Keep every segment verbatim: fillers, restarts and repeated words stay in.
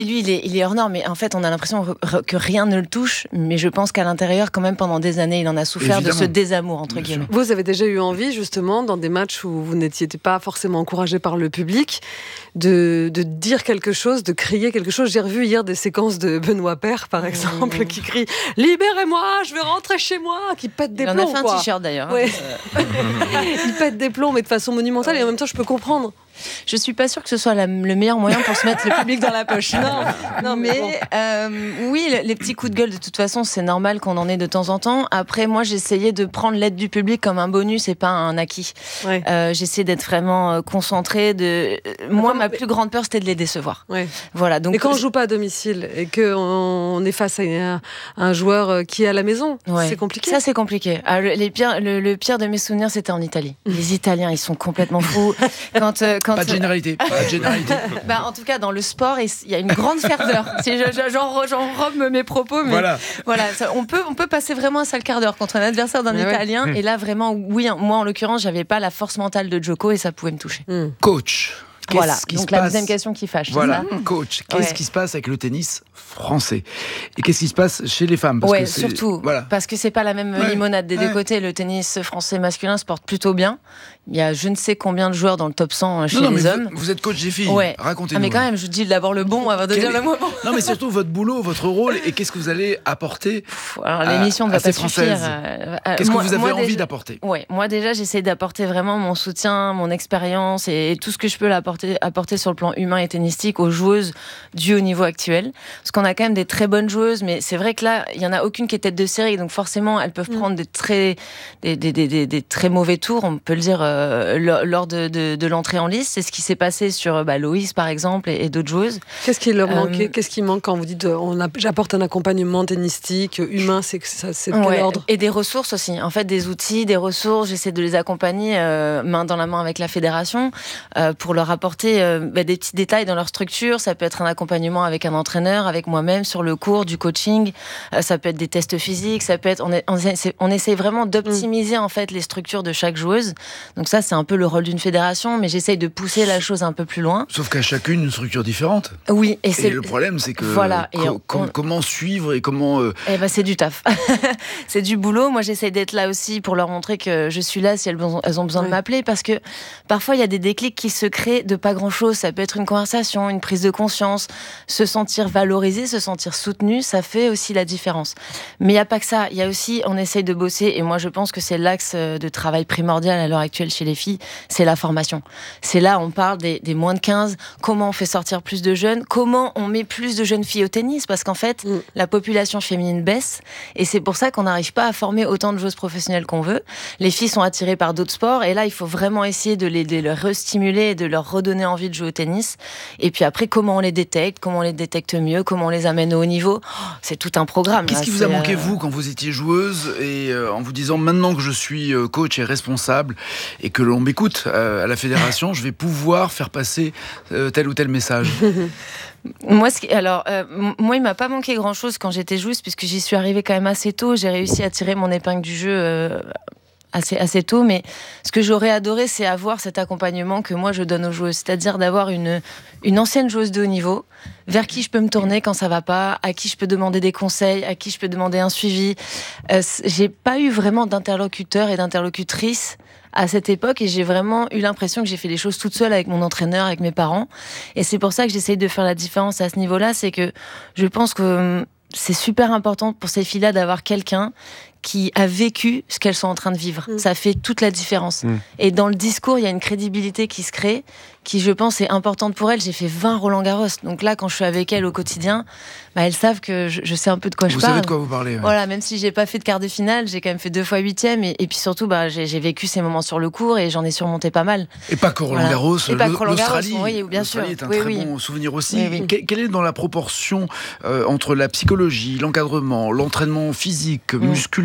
Lui, il est, il est hors norme, mais en fait, on a l'impression que rien ne le touche, mais je pense qu'à l'intérieur, quand même, pendant des années, il en a souffert. Évidemment. De ce désamour, entre Bien guillemets. Sûr. Vous avez déjà eu envie, justement, dans des matchs où vous n'étiez pas forcément encouragé par le public, de, de dire quelque chose, de crier quelque chose. J'ai revu hier des séquences de Benoît Paire, par exemple, mmh. qui crie « Libérez-moi, je vais rentrer chez moi !» qui pète des il plombs. Il en a fait quoi. un t-shirt, d'ailleurs. Ouais. Il pète des plombs, mais de façon monumentale, et en même temps, je peux comprendre. Je suis pas sûre que ce soit la, le meilleur moyen pour se mettre le public dans la poche. Non, non mais, mais bon. euh, oui, les petits coups de gueule, de toute façon, c'est normal qu'on en ait de temps en temps. Après, moi, j'essayais de prendre l'aide du public comme un bonus et pas un acquis. Ouais. Euh, j'essayais d'être vraiment concentrée. De... Moi, ma plus grande peur, c'était de les décevoir. Ouais. Voilà. Donc, mais quand on joue pas à domicile et qu'on est face à un, un joueur qui est à la maison, ouais. c'est compliqué. Ça, c'est compliqué. Alors, les pires, le, le pire de mes souvenirs, c'était en Italie. Les Italiens, ils sont complètement fous. Quand, euh, quand Pas de généralité. Pas de généralité. Bah, en tout cas, dans le sport, il y a une grande ferveur. Si j'enrobe mes propos, mais voilà, voilà ça, on, peut, on peut passer vraiment un sale quart d'heure contre un adversaire d'un mais Italien. Ouais. Et là, vraiment, oui, moi, en l'occurrence, j'avais pas la force mentale de Djoko et ça pouvait me toucher. Mm. Coach. Qu'est-ce voilà, qui donc se la passe... deuxième question qui fâche. Voilà, coach, qu'est-ce ouais. qui se passe avec le tennis français ? Et qu'est-ce qui se passe chez les femmes ? Oui, surtout, voilà. Parce que c'est pas la même ouais. limonade des ouais. deux côtés. Le tennis français masculin se porte plutôt bien. Il y a je ne sais combien de joueurs dans le top cent chez non, non, les hommes. Vous, vous êtes coach des filles, ouais. racontez-nous. Ah, mais quand même, je dis d'abord le bon avant de Quel dire est... le moins bon. Non, mais surtout votre boulot, votre rôle, et qu'est-ce que vous allez apporter Pff, alors, l'émission ne va pas suffire. Euh, qu'est-ce que moi, vous avez moi, envie déjà, d'apporter ouais, Moi, déjà, j'essaie d'apporter vraiment mon soutien, mon expérience et, et tout ce que je peux apporter, apporter sur le plan humain et tennistique aux joueuses du haut niveau actuel. Parce qu'on a quand même des très bonnes joueuses, mais c'est vrai que là, il n'y en a aucune qui est tête de série, donc forcément, elles peuvent mmh. prendre des très, des, des, des, des, des très mauvais tours, on peut le dire, euh, lors de, de, de l'entrée en lice. C'est ce qui s'est passé sur bah, Loïs, par exemple, et, et d'autres joueuses. Qu'est-ce qui leur manquait euh, Qu'est-ce qui manque quand vous dites on a, j'apporte un accompagnement tennistique, humain, c'est, ça, c'est de quel ouais, ordre ? Et des ressources aussi. En fait, des outils, des ressources. J'essaie de les accompagner euh, main dans la main avec la fédération euh, pour leur apporter euh, bah, des petits détails dans leur structure. Ça peut être un accompagnement avec un entraîneur, avec moi-même sur le cours, du coaching. Euh, ça peut être des tests physiques. Ça peut être. On, est, on, essaie, on essaie vraiment d'optimiser mmh. en fait les structures de chaque joueuse. Donc ça, c'est un peu le rôle d'une fédération, mais j'essaye de pousser la chose un peu plus loin. Sauf qu'à chacune une structure différente. Oui, et, et c'est le problème, c'est que voilà, co- et on, com- on... comment suivre et comment. Euh... Eh ben, c'est du taf. C'est du boulot. Moi, j'essaie d'être là aussi pour leur montrer que je suis là si elles ont, elles ont besoin oui. de m'appeler, parce que parfois il y a des déclics qui se créent de pas grand-chose. Ça peut être une conversation, une prise de conscience, se sentir valorisé, se sentir soutenu, ça fait aussi la différence. Mais il y a pas que ça. Il y a aussi, on essaye de bosser, et moi je pense que c'est l'axe de travail primordial à l'heure actuelle chez les filles, c'est la formation. C'est là, on parle des, des moins de quinze, comment on fait sortir plus de jeunes, comment on met plus de jeunes filles au tennis, parce qu'en fait, mm. la population féminine baisse, et c'est pour ça qu'on n'arrive pas à former autant de joueuses professionnelles qu'on veut. Les filles sont attirées par d'autres sports, et là, il faut vraiment essayer de les, de les restimuler et de leur redonner envie de jouer au tennis. Et puis après, comment on les détecte, comment on les détecte mieux, comment on les amène au haut niveau, oh, c'est tout un programme. Qu'est-ce là, qui vous a manqué, euh... vous, quand vous étiez joueuse, et euh, en vous disant, maintenant que je suis coach et responsable, et que l'on m'écoute euh, à la fédération, je vais pouvoir faire passer euh, tel ou tel message? Moi, ce qui, alors, euh, moi, il m'a pas manqué grand-chose quand j'étais joueuse, puisque j'y suis arrivée quand même assez tôt. J'ai réussi à tirer mon épingle du jeu euh, assez, assez tôt, mais ce que j'aurais adoré, c'est avoir cet accompagnement que moi je donne aux joueuses, c'est-à-dire d'avoir une, une ancienne joueuse de haut niveau, vers qui je peux me tourner quand ça va pas, à qui je peux demander des conseils, à qui je peux demander un suivi. Euh, j'ai pas eu vraiment d'interlocuteur et d'interlocutrice à cette époque, et j'ai vraiment eu l'impression que j'ai fait les choses toute seule avec mon entraîneur, avec mes parents. Et c'est pour ça que j'essaye de faire la différence à ce niveau-là, c'est que je pense que c'est super important pour ces filles-là d'avoir quelqu'un qui a vécu ce qu'elles sont en train de vivre. Mmh. Ça fait toute la différence. Mmh. Et dans le discours, il y a une crédibilité qui se crée, qui, je pense, est importante pour elles. J'ai fait vingt Roland-Garros. Donc là, quand je suis avec elles au quotidien, bah, elles savent que je, je sais un peu de quoi vous je parle. Vous savez de quoi vous parlez. Ouais. Voilà, même si j'ai pas fait de quart de finale, j'ai quand même fait deux fois huitième. Et, et puis surtout, bah, j'ai, j'ai vécu ces moments sur le court et j'en ai surmonté pas mal. Et pas que Roland-Garros. Voilà. Et pas que Roland-Garros, l'Australie, oui, bien sûr. L'Australie est un oui, très oui. bon souvenir aussi. Oui, oui. Que, quelle est dans la proportion euh, entre la psychologie, l'encadrement, l'entraînement physique, mmh. musculaire,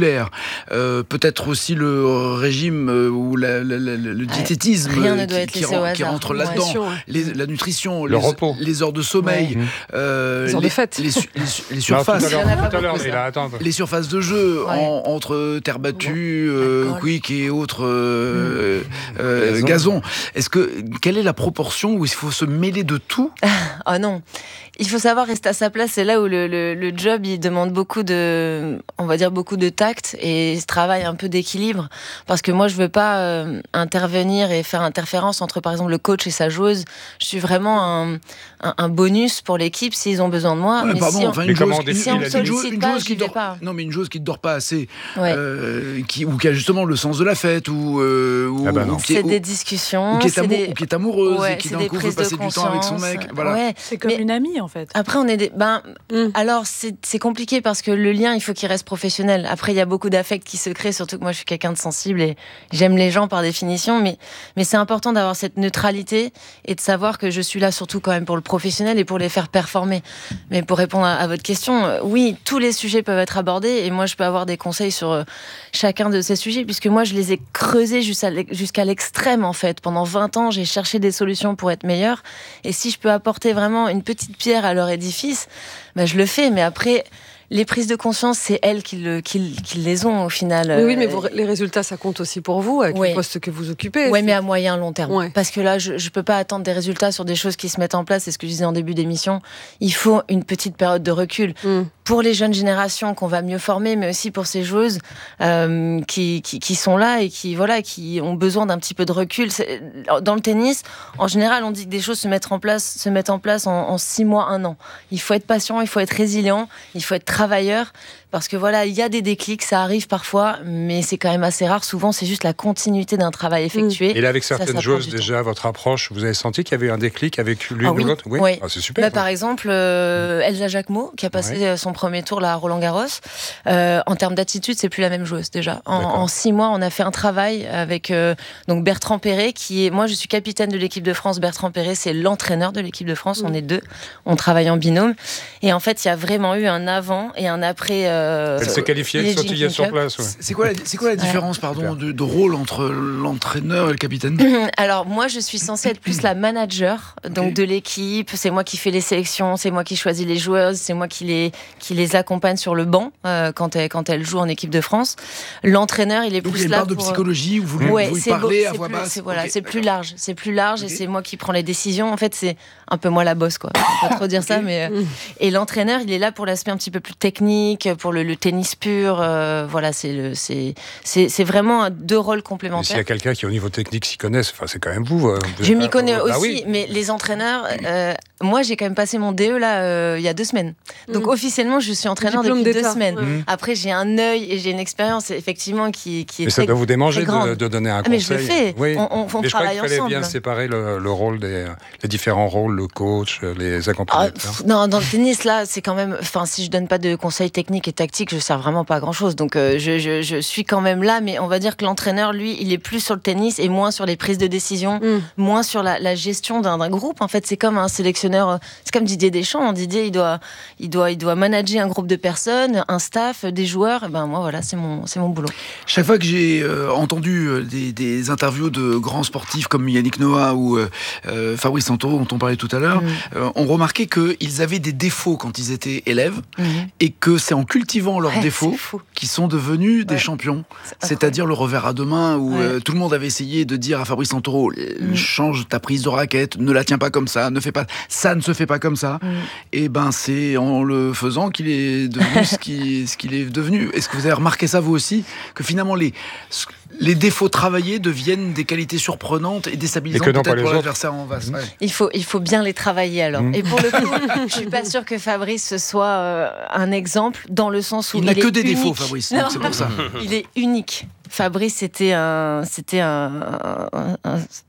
musculaire, euh, peut-être aussi le régime euh, ou la, la, la, le ouais. diététisme Rien euh, ne doit qui, être qui, laissé rend, au hasard. qui rentre là-dedans, ouais. les, la nutrition, le les, repos, les heures de sommeil, ouais. euh, les heures de fête, les, les, les surfaces, non, tout à l'heure, tout à l'heure, mais là, attends. les surfaces de jeu ouais. en, entre terre battue, euh, quick et autres euh, mmh. euh, gazon. gazon. Est-ce que quelle est la proportion où il faut se mêler de tout? Ah non. Il faut savoir rester à sa place. C'est là où le, le, le job, il demande beaucoup de, on va dire beaucoup de tact et ce travail un peu d'équilibre. Parce que moi, je veux pas euh, intervenir et faire interférence entre, par exemple, le coach et sa joueuse. Je suis vraiment un, un, un bonus pour l'équipe s'ils ont besoin de moi. Ouais, mais pardon, si on, enfin, une joueuse, une, si on me sollicite une pas, joueuse qui j'y vais dort pas. Non, mais une joueuse qui ne dort pas assez, ouais. euh, qui, ou qui a justement le sens de la fête, ou, euh, ou, ah bah ou qui est, c'est des ou, discussions, ou qui est, amour, des... ou qui est amoureuse ouais, et qui d'un coup veut passer du temps avec son mec. Voilà. Ouais. C'est comme mais une amie en fait. Après, on est des... ben, mm. alors c'est, c'est compliqué parce que le lien, il faut qu'il reste professionnel. Après, il y a beaucoup d'affect qui se crée, surtout que moi, je suis quelqu'un de sensible et j'aime les gens par définition. Mais, mais c'est important d'avoir cette neutralité et de savoir que je suis là surtout quand même pour le professionnel et pour les faire performer. Mais pour répondre à, à votre question, oui, tous les sujets peuvent être abordés et moi, je peux avoir des conseils sur euh, chacun de ces sujets puisque moi, je les ai creusés jusqu'à, jusqu'à l'extrême en fait. Pendant vingt ans, j'ai cherché des solutions pour être meilleure. Et si je peux apporter vraiment une petite pierre à leur édifice, ben je le fais. Mais après, les prises de conscience, c'est elles qui, le, qui, qui les ont au final. Mais oui, mais vous, les résultats, ça compte aussi pour vous, avec oui. le poste que vous occupez. Oui, mais à moyen, long terme. Ouais. Parce que là, je ne peux pas attendre des résultats sur des choses qui se mettent en place. C'est ce que je disais en début d'émission. Il faut une petite période de recul. Mm. Pour les jeunes générations qu'on va mieux former, mais aussi pour ces joueuses euh, qui, qui, qui sont là et qui, voilà, qui ont besoin d'un petit peu de recul. C'est, dans le tennis, en général, on dit que des choses se mettent en place, se mettent en place en, en six mois, un an. Il faut être patient, il faut être résilient, il faut être travailleur. Parce que voilà, il y a des déclics, ça arrive parfois, mais c'est quand même assez rare. Souvent, c'est juste la continuité d'un travail effectué. Et là, avec certaines ça, ça joueuses, déjà, votre approche, vous avez senti qu'il y avait un déclic avec l'une ah, ou oui. l'autre? Oui, oui. Ah, c'est super. Bah, par exemple, euh, Elsa Jacquemot, qui a passé ouais. son premier tour là, à Roland-Garros. Euh, en termes d'attitude, c'est plus la même joueuse déjà. En, en six mois, on a fait un travail avec euh, donc Bertrand Perret, qui est, moi, je suis capitaine de l'équipe de France. Bertrand Perret, c'est l'entraîneur de l'équipe de France. Mmh. On est deux. On travaille en binôme. Et en fait, il y a vraiment eu un avant et un après. Euh, Elle s'est qualifiée, elle sautillait sur place. Ouais. C'est quoi la, c'est quoi la différence, pardon, de, de rôle entre l'entraîneur et le capitaine? Alors, moi, je suis censée être plus la manager donc okay. de l'équipe. C'est moi qui fais les sélections, c'est moi qui choisis les joueuses, c'est moi qui les, qui les accompagne sur le banc euh, quand, elle, quand elle joue en équipe de France. L'entraîneur, il est donc, plus il là parle pour... de psychologie, vous lui, ouais, vous lui parlez beau, à voix plus, basse. C'est, voilà, okay, c'est plus large, c'est plus large okay. et c'est moi qui prends les décisions. En fait, c'est un peu moi la bosse, quoi. Je peux pas trop dire okay. ça, mais euh... et l'entraîneur, il est là pour l'aspect un petit peu plus technique, pour le, le tennis pur. Euh, voilà, c'est le, c'est, c'est, c'est vraiment deux rôles complémentaires. Mais s'il y a quelqu'un qui au niveau technique s'y connaisse, enfin, c'est quand même vous. vous je m'y connais ah, aussi, bah oui. mais les entraîneurs, euh, moi, j'ai quand même passé mon D E là euh, il y a deux semaines. Donc mmh. officiellement, je suis entraîneur depuis d'État. deux semaines. Mmh. Après, j'ai un œil et j'ai une expérience effectivement qui, qui est mais très ça doit vous démanger de, de donner un conseil. Ah, mais je le fais. Oui. On, on, on mais travaille je crois qu'il fallait ensemble. bien séparer le, le rôle des les différents rôles, le coach, les accompagnateurs. Ah, non, dans le tennis là, c'est quand même. Enfin, si je donne pas de conseils techniques et tactiques, je sers vraiment pas à grand chose. Donc, euh, je, je, je suis quand même là, mais on va dire que l'entraîneur, lui, il est plus sur le tennis et moins sur les prises de décision, mm. moins sur la, la gestion d'un, d'un groupe. En fait, c'est comme un sélectionneur. C'est comme Didier Deschamps. Didier, il doit, il doit, il doit manager un groupe de personnes, un staff, des joueurs. Et ben moi, voilà, c'est mon, c'est mon boulot. Chaque fois que j'ai euh, entendu euh, des, des interviews de grands sportifs comme Yannick Noah ou euh, euh, Fabrice Santoro, dont on parlait tout à l'heure, mm. euh, on remarquait qu'ils avaient des défauts quand ils étaient élèves mm. et que c'est en cultivant leurs ouais, défauts qu'ils sont devenus ouais. des champions. C'est C'est-à-dire le revers à deux mains où ouais. euh, tout le monde avait essayé de dire à Fabrice Santoro mm. change ta prise de raquette, ne la tiens pas comme ça, ne fais pas ça, ne se fait pas comme ça. Mm. Et ben c'est en le faisant qu'il est devenu ce, qui, ce qu'il est devenu. Est-ce que vous avez remarqué ça vous aussi, que finalement les les défauts travaillés deviennent des qualités surprenantes et déstabilisantes et peut-être pour l'adversaire en face. Ouais. Il faut il faut bien les travailler alors. Mmh. Et pour le coup, je suis pas sûre que Fabrice soit euh, un exemple dans le sens où il, il n'a est que des unique. défauts, Fabrice. Donc c'est pour ça. Il est unique. Fabrice, c'était un, c'était un, un, un,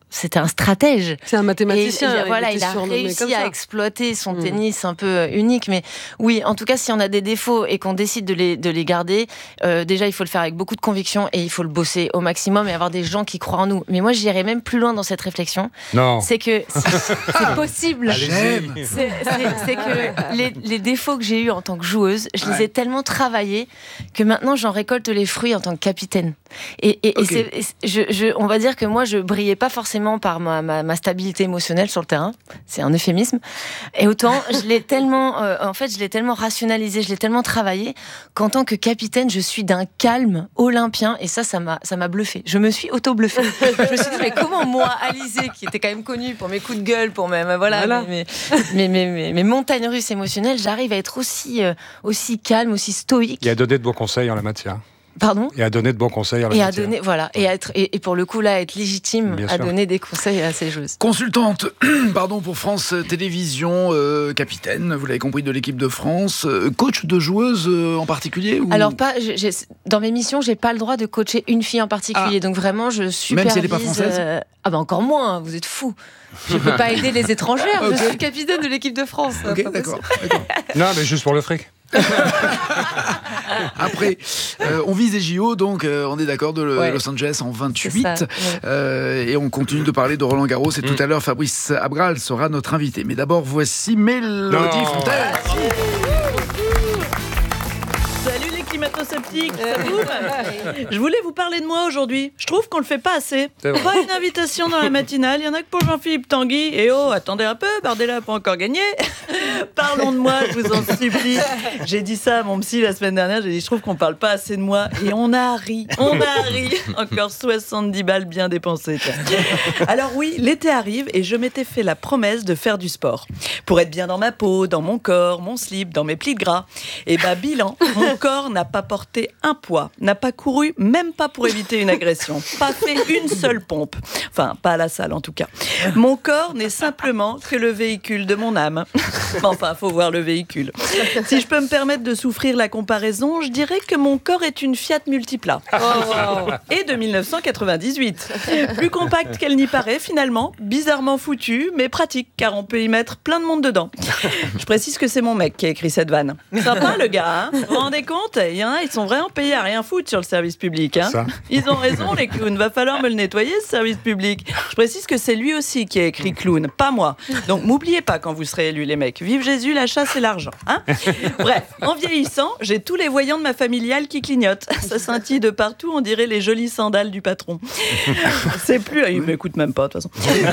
c'était un stratège. C'est un mathématicien. Et, et, voilà, il, il a réussi à exploiter son mmh. tennis un peu unique. Mais oui, en tout cas, si on a des défauts et qu'on décide de les, de les garder, euh, déjà, il faut le faire avec beaucoup de conviction et il faut le bosser au maximum et avoir des gens qui croient en nous. Mais moi, j'irais même plus loin dans cette réflexion. Non. C'est que c'est, c'est possible. J'aime. C'est, c'est, c'est que les, les défauts que j'ai eus en tant que joueuse, je ouais. les ai tellement travaillés que maintenant, j'en récolte les fruits en tant que capitaine. Et, et, okay. et, c'est, et je, je, on va dire que moi, je brillais pas forcément par ma, ma, ma stabilité émotionnelle sur le terrain. C'est un euphémisme. Et autant, je l'ai tellement, euh, en fait, je l'ai tellement rationalisé, je l'ai tellement travaillé qu'en tant que capitaine, je suis d'un calme olympien. Et ça, ça m'a, ça m'a bluffé. Je me suis auto-bluffée. Je me suis dit, mais comment moi, Alizée, qui était quand même connue pour mes coups de gueule, pour mes, voilà, voilà. Mes, mes, mes, mes, mes montagnes russes émotionnelles, j'arrive à être aussi, euh, aussi calme, aussi stoïque. Il a donné de bons conseils en la matière. Pardon ? Et à donner de bons conseils à la et matière. à donner, voilà, et, à être, et, et pour le coup, là, être légitime Bien à sûr. donner des conseils à ces joueuses. Consultante pardon, pour France Télévisions, euh, capitaine, vous l'avez compris, de l'équipe de France, euh, coach de joueuses euh, en particulier ou... Alors, pas, j'ai, dans mes missions, j'ai pas le droit de coacher une fille en particulier, ah. donc vraiment, je supervise... Même si elle n'est pas française euh, Ah ben encore moins, vous êtes fous. Je peux pas aider les étrangères, okay. Je suis capitaine de l'équipe de France. Ok, d'accord, d'accord. Non, mais juste pour le fric. Après, euh, on vise les J O, donc euh, on est d'accord, de le, ouais. Los Angeles en vingt-huit. Ça, ouais. euh, et on continue de parler de Roland Garros. Et mm. tout à l'heure, Fabrice Abgral sera notre invité. Mais d'abord, voici Mélodie Fontaine. Salut les climato-sceptiques, ça boum. Je voulais vous parler de moi aujourd'hui. Je trouve qu'on le fait pas assez. Pas une invitation dans la matinale, il y en a que pour Jean-Philippe Tanguy. Et oh, attendez un peu, Bardella n'a pas encore gagné. Parlons de moi, je vous en supplie. J'ai dit ça à mon psy la semaine dernière, j'ai dit je trouve qu'on parle pas assez de moi. Et on a ri, on a ri. Encore soixante-dix balles bien dépensées. Tiens. Alors oui, l'été arrive et je m'étais fait la promesse de faire du sport. Pour être bien dans ma peau, dans mon corps, mon slip, dans mes plis de gras. Et bah bilan, mon corps n'a pas porté un poids, n'a pas couru, même pas pour éviter une agression. Pas fait une seule pompe. Enfin, pas à la salle en tout cas. Mon corps n'est simplement que le véhicule de mon âme. Enfin, faut voir le véhicule. Si je peux me permettre de souffrir la comparaison, je dirais que mon corps est une Fiat Multipla. Oh, wow. Et de dix-neuf cent quatre-vingt-dix-huit. Plus compacte qu'elle n'y paraît finalement, bizarrement foutue, mais pratique, car on peut y mettre plein de monde dedans. Je précise que c'est mon mec qui a écrit cette vanne. Sympa le gars, hein ? Vous vous rendez compte ? Il y en a, ils sont vraiment payés à rien foutre sur le service public. Hein ? Ils ont raison, les clowns. Va falloir me le nettoyer, ce service public. Je précise que c'est lui aussi qui a écrit clown, pas moi. Donc m'oubliez pas quand vous serez élus, les mecs. Vive Jésus, la chasse et l'argent. Hein ? Bref, en vieillissant, j'ai tous les voyants de ma familiale qui clignotent. Ça scintille de partout, on dirait les jolies sandales du patron. C'est plus... Il m'écoute même pas, de toute façon.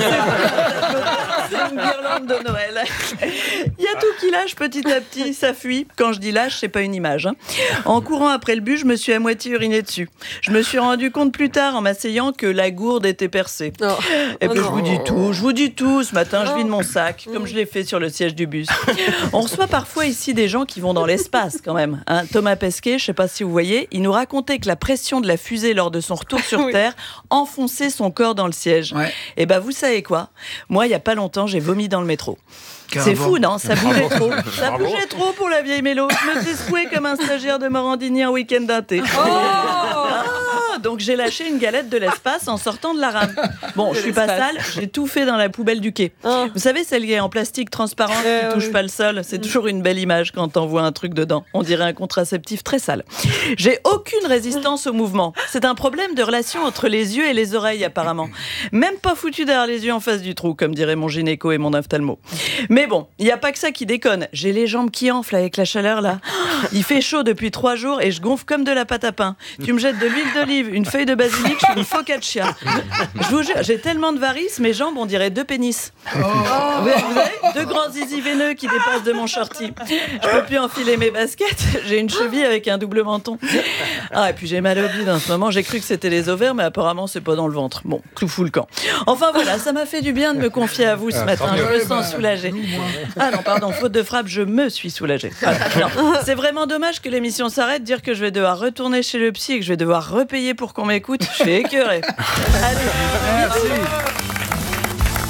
C'est une guirlande de Noël. Il y a tout qui lâche petit à petit, ça fuit. Quand je dis lâche, c'est pas une image. Hein. En courant après le but, je me suis à moitié uriné dessus. Je me suis rendu compte plus tard en m'asseyant que la gourde était percée. Oh. Et puis oh je vous dis tout, je vous dis tout. Ce matin, je vide mon sac, comme je l'ai fait sur le siège du bus. On reçoit parfois ici des gens qui vont dans l'espace quand même. Hein, Thomas Pesquet, je sais pas si vous voyez, il nous racontait que la pression de la fusée lors de son retour sur oui. Terre enfonçait son corps dans le siège. Ouais. Et ben vous savez quoi ? Moi, il y a pas longtemps, j'ai vomi dans le métro. Carrément. C'est fou, non ? Ça bougeait trop. Ça bougeait trop pour la vieille Mélo. Je me suis secouée comme un stagiaire de Morandini en week-end d'un thé. Oh ah, donc j'ai lâché une galette de l'espace en sortant de la rame. Bon, je suis pas sale, j'ai tout fait dans la poubelle du quai. Oh. Vous savez, celle qui est en plastique transparent qui touche pas le sol, c'est toujours une belle image quand on voit un truc dedans. On dirait un contraceptif très sale. J'ai aucune résistance au mouvement. C'est un problème de relation entre les yeux et les oreilles apparemment. Même pas foutu derrière les yeux en face du trou, comme dirait mon gynéco et mon ophtalmo. Mais bon, il n'y a pas que ça qui déconne. J'ai les jambes qui enflent avec la chaleur là. Il fait chaud depuis trois jours et je gonfle comme de la pâte à pain. Tu me jettes de l'huile d'olive, une feuille de basilic, je suis une focaccia. Je vous jure, j'ai tellement de varices, mes jambes on dirait deux pénis. Oh. Vous avez deux grands zizi veineux qui dépassent de mon shorty. Je peux plus enfiler mes baskets. J'ai une cheville avec un double menton. Ah et puis j'ai mal au bide en ce moment. J'ai cru que c'était les ovaires, mais apparemment c'est pas dans le ventre. Bon, clou fou le camp. Enfin voilà, ça m'a fait du bien de me confier à vous ce matin. Je me sens soulagée. Ah non, pardon, faute de frappe, je me suis soulagée. Voilà. Non, c'est vraiment dommage que l'émission s'arrête, dire que je vais devoir retourner chez le psy et que je vais devoir repayer pour qu'on m'écoute. Je suis écœurée. Allez, merci.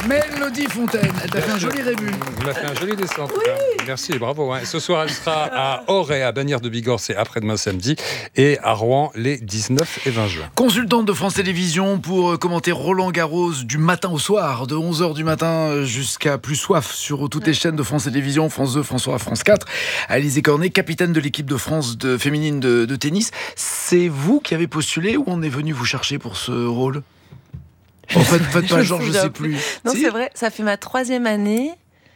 Mélodie Fontaine, elle t'a fait un joli rébut. Elle m'a fait un joli descente. Oui. Merci, bravo. Hein. Ce soir, elle sera à Auray, à Bagnères de Bigorre, c'est après-demain samedi, et à Rouen les dix-neuf et vingt juin. Consultante de France Télévisions pour commenter Roland Garros du matin au soir, de onze heures du matin jusqu'à plus soif sur toutes les chaînes de France Télévisions, France deux, France trois, France quatre. Alizé Cornet, capitaine de l'équipe de France de, féminine de, de tennis. C'est vous qui avez postulé ou on est venu vous chercher pour ce rôle ? En fait, faites pas genre, je sais plus. Non, si c'est vrai, ça fait ma troisième année.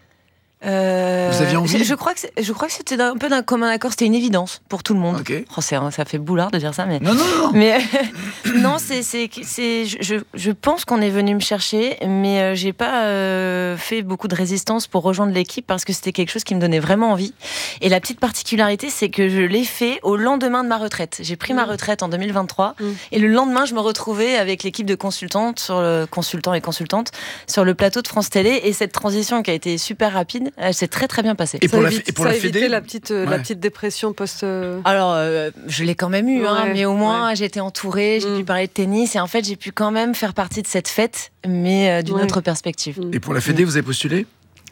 Euh, Vous aviez envie ? je, je crois que je crois que c'était un peu d'un commun accord, c'était une évidence pour tout le monde. Okay. Oh, c'est, ça fait boulard de dire ça, mais non, non, non. Mais non, c'est, c'est, c'est, je, je pense qu'on est venu me chercher, mais euh, j'ai pas euh, fait beaucoup de résistance pour rejoindre l'équipe parce que c'était quelque chose qui me donnait vraiment envie. Et la petite particularité, c'est que je l'ai fait au lendemain de ma retraite. J'ai pris mmh. ma retraite en deux mille vingt-trois, mmh. et le lendemain, je me retrouvais avec l'équipe de consultantes, sur le, consultants et consultantes, sur le plateau de France Télé, et cette transition qui a été super rapide. Elle s'est très très bien passée. Et ça pour, évite, la, et pour ça la a évité fédé la petite, euh, ouais. la petite dépression post... Euh... Alors, euh, je l'ai quand même eu, ouais, hein, mais au moins ouais. j'étais entourée, j'ai mmh. pu parler de tennis, et en fait j'ai pu quand même faire partie de cette fête, mais euh, d'une ouais. autre perspective. Mmh. Et pour la fédé, mmh. vous avez postulé ?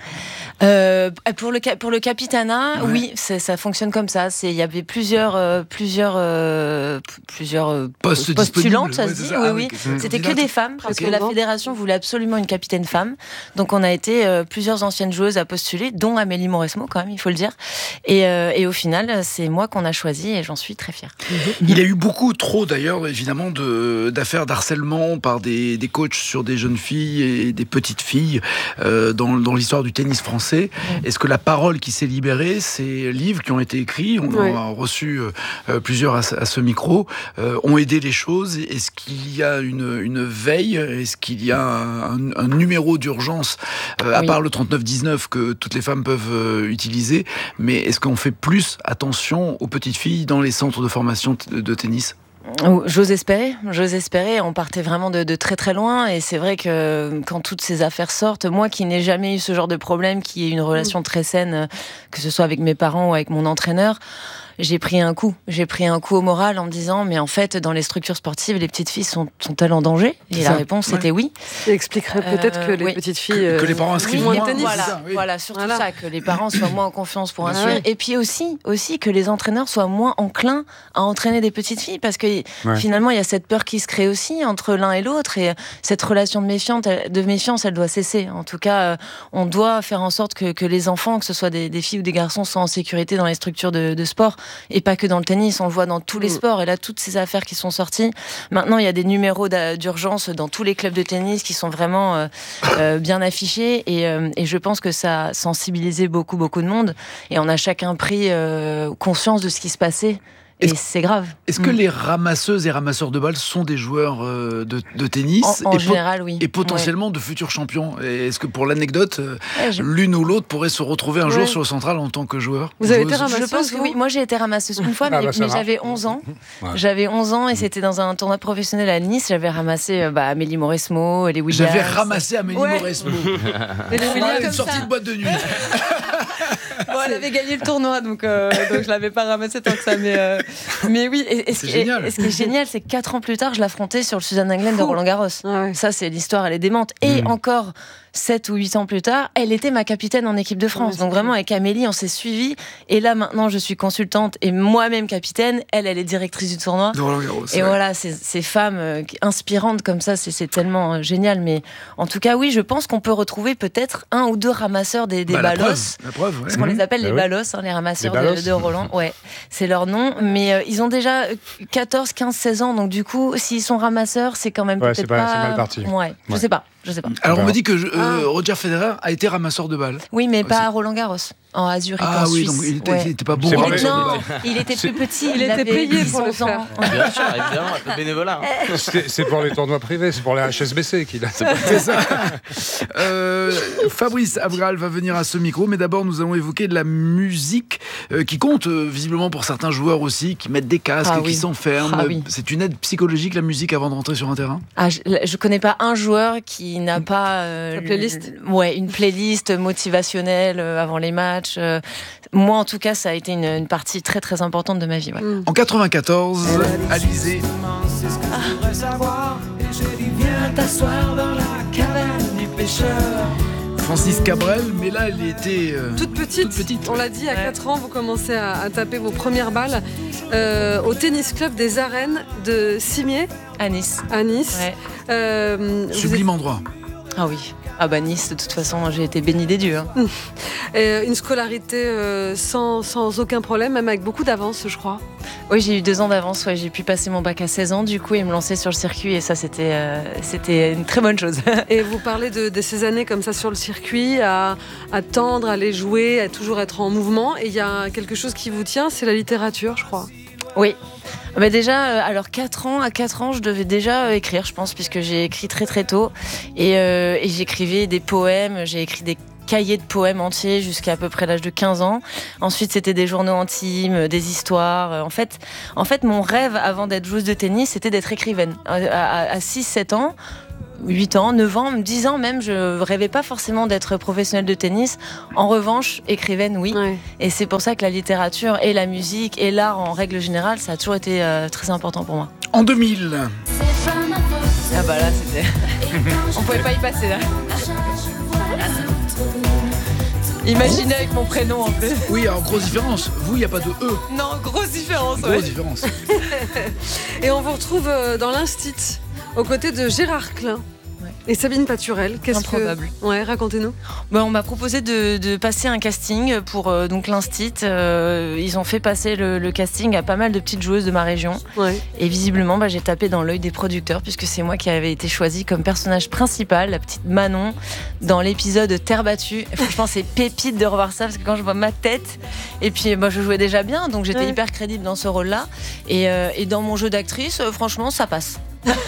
Euh, pour le pour le capitanat, ouais. oui, c'est, ça fonctionne comme ça. C'est il y avait plusieurs euh, plusieurs euh, plusieurs euh, Postes postulantes, ça ouais, se dit. ça. Oui, Ah, oui. oui. C'était que des femmes parce okay. que la fédération voulait absolument une capitaine femme. Donc on a été euh, plusieurs anciennes joueuses à postuler, dont Amélie Mauresmo quand même, il faut le dire. Et, euh, et au final, c'est moi qu'on a choisi et j'en suis très fière. Il y a eu beaucoup trop d'ailleurs, évidemment, de, d'affaires d'harcèlement par des, des coachs sur des jeunes filles et des petites filles euh, dans, dans l'histoire du tennis français. Est-ce que la parole qui s'est libérée, ces livres qui ont été écrits, on ouais. en a reçu euh, plusieurs à, à ce micro, euh, ont aidé les choses ? Est-ce qu'il y a une, une veille ? Est-ce qu'il y a un, un numéro d'urgence, euh, à oui. part le trente-neuf dix-neuf que toutes les femmes peuvent euh, utiliser ? Mais est-ce qu'on fait plus attention aux petites filles dans les centres de formation de, de tennis ? J'ose espérer, j'ose espérer. On partait vraiment de, de très très loin, et c'est vrai que quand toutes ces affaires sortent, moi qui n'ai jamais eu ce genre de problème, qui ai une relation très saine, que ce soit avec mes parents ou avec mon entraîneur, j'ai pris un coup. J'ai pris un coup au moral en me disant, mais en fait, dans les structures sportives, les petites filles sont, sont-elles en danger ? Et la réponse ouais. était oui. Ça expliquerait peut-être euh, que les oui. petites filles... Que, que les parents inscrivent oui, moins. Tennis. Voilà, ça, oui. voilà, surtout voilà. ça, que les parents soient moins en confiance pour inscrire. Ouais. Et puis aussi, aussi que les entraîneurs soient moins enclins à entraîner des petites filles, parce que ouais. finalement, il y a cette peur qui se crée aussi entre l'un et l'autre, et cette relation de méfiance, de méfiance, elle doit cesser. En tout cas, on doit faire en sorte que, que les enfants, que ce soit des, des filles ou des garçons, soient en sécurité dans les structures de, de sport, et pas que dans le tennis, on le voit dans tous les sports, et là, toutes ces affaires qui sont sorties, maintenant, il y a des numéros d'urgence dans tous les clubs de tennis qui sont vraiment euh, euh, bien affichés, et, euh, et je pense que ça a sensibilisé beaucoup, beaucoup de monde, et on a chacun pris euh, conscience de ce qui se passait. Et est-ce, c'est grave. Est-ce que mmh. les ramasseuses et ramasseurs de balles sont des joueurs euh, de, de tennis En, en et général, oui. Et potentiellement ouais. de futurs champions. Et est-ce que pour l'anecdote, euh, ouais, je... l'une ou l'autre pourrait se retrouver un ouais. jour sur le central en tant que joueur ? Vous avez été ramasseuse ? Je pense que oui. Moi, j'ai été ramasseuse une fois, ah, mais, bah, mais j'avais onze ans. Ouais. J'avais onze ans et c'était dans un tournoi professionnel à Nice. J'avais ramassé bah, Amélie Mauresmo, les Williams. J'avais ramassé Amélie ouais. Mauresmo. Et les Williams, une sortie ça. de boîte de nuit. Bon, elle avait gagné le tournoi, donc, euh, donc je l'avais pas ramassé tant que ça. Mais, euh, mais oui, et, et, ce, et, et ce qui est génial, c'est que quatre ans plus tard, je l'affrontais sur le Suzanne Englen de Roland Garros. Ah ouais. Ça, c'est l'histoire, elle est démente. Et mmh. encore sept ou huit ans plus tard, elle était ma capitaine en équipe de France. Ouais, donc vraiment, avec Amélie, on s'est suivis. Et là, maintenant, je suis consultante et moi-même capitaine. Elle, elle est directrice du tournoi. De Roland Garros. Et ouais. voilà, ces, ces femmes euh, inspirantes comme ça, c'est, c'est tellement euh, génial. Mais en tout cas, oui, je pense qu'on peut retrouver peut-être un ou deux ramasseurs des, des bah, ballos. La preuve, la preuve ouais. Parce qu'on mmh. les appelle bah les oui. ballos, hein, les ramasseurs les de, de Roland. Ouais, c'est leur nom. Mais euh, ils ont déjà quatorze, quinze, seize ans. Donc du coup, s'ils sont ramasseurs, c'est quand même ouais, peut-être c'est pas... C'est mal parti. Ouais, ouais. Je sais pas. Je sais pas. Alors on me dit que euh, ah. Roger Federer a été ramasseur de balles. Oui, mais pas à Roland Garros, en Zurich, ah, en oui, Suisse. Donc il était, ouais. il était pas bon. Il, est, non, il était plus petit. Il, il était payé pour le faire. Bien sûr, évidemment, un peu bénévolat. Hein. C'est, c'est pour les tournois privés, c'est pour les H S B C qu'il a. C'est ça. euh, Fabrice Abgral va venir à ce micro, mais d'abord nous allons évoquer de la musique euh, qui compte euh, visiblement pour certains joueurs aussi, qui mettent des casques ah, et oui. qui s'enferment. Ah, oui. C'est une aide psychologique la musique avant de rentrer sur un terrain. Ah, je, je connais pas un joueur qui n'a pas euh, la playlist. Le, ouais, une playlist motivationnelle euh, avant les matchs. Euh, moi, en tout cas, ça a été une, une partie très très importante de ma vie. Ouais. Mm. En quatre-vingt-quatorze, Alizé. C'est ce que ah. je voudrais savoir. Et j'ai dit viens t'asseoir dans la caverne du péché. Francis Cabrel, mais là, elle était euh, toute, petite. toute petite. On l'a dit, à ouais. quatre ans, vous commencez à, à taper vos premières balles euh, au tennis club des Arènes de Cimiez. À Nice. À Nice. Ouais. Euh, Sublime êtes... endroit. Ah oui. Ah bah Nice, de toute façon, j'ai été bénie des dieux. Hein. Et une scolarité euh, sans, sans aucun problème, même avec beaucoup d'avance, je crois. Oui, j'ai eu deux ans d'avance. Ouais. J'ai pu passer mon bac à seize ans, du coup, et me lancer sur le circuit. Et ça, c'était, euh, c'était une très bonne chose. Et vous parlez de, de ces années comme ça sur le circuit, à, à tendre, à aller jouer, à toujours être en mouvement. Et il y a quelque chose qui vous tient, c'est la littérature, je crois. Oui. Bah déjà, alors quatre ans, à quatre ans, je devais déjà écrire, je pense, puisque j'ai écrit très très tôt. Et, euh, et j'écrivais des poèmes, j'ai écrit des cahiers de poèmes entiers jusqu'à à peu près l'âge de quinze ans. Ensuite, c'était des journaux intimes, des histoires. En fait, en fait mon rêve avant d'être joueuse de tennis, c'était d'être écrivaine. À, à, à six sept ans, huit ans, neuf ans, dix ans même, je rêvais pas forcément d'être professionnelle de tennis. En revanche, écrivaine, oui. Ouais. Et c'est pour ça que la littérature et la musique et l'art en règle générale, ça a toujours été euh, très important pour moi. En deux mille. Ah bah là, c'était... On pouvait pas y passer, là. Imaginez avec mon prénom en plus. Oui, alors grosse différence. Vous, il n'y a pas de E. Non, grosse différence. Grosse ouais. différence. Et on vous retrouve dans l'Institut, aux côtés de Gérard Klein. Ouais. Et Sabine Paturel. Qu'est-ce Improbable. que... Ouais, racontez-nous. Ben, on m'a proposé de, de passer un casting pour euh, donc l'Instit. Euh, ils ont fait passer le, le casting à pas mal de petites joueuses de ma région. Ouais. Et visiblement, ben, j'ai tapé dans l'œil des producteurs puisque c'est moi qui avais été choisie comme personnage principal, la petite Manon, dans l'épisode Terre battue. Et franchement, c'est pépite de revoir ça parce que quand je vois ma tête, et puis moi, je jouais déjà bien, donc j'étais ouais. hyper crédible dans ce rôle-là. Et, euh, et dans mon jeu d'actrice, euh, franchement, ça passe.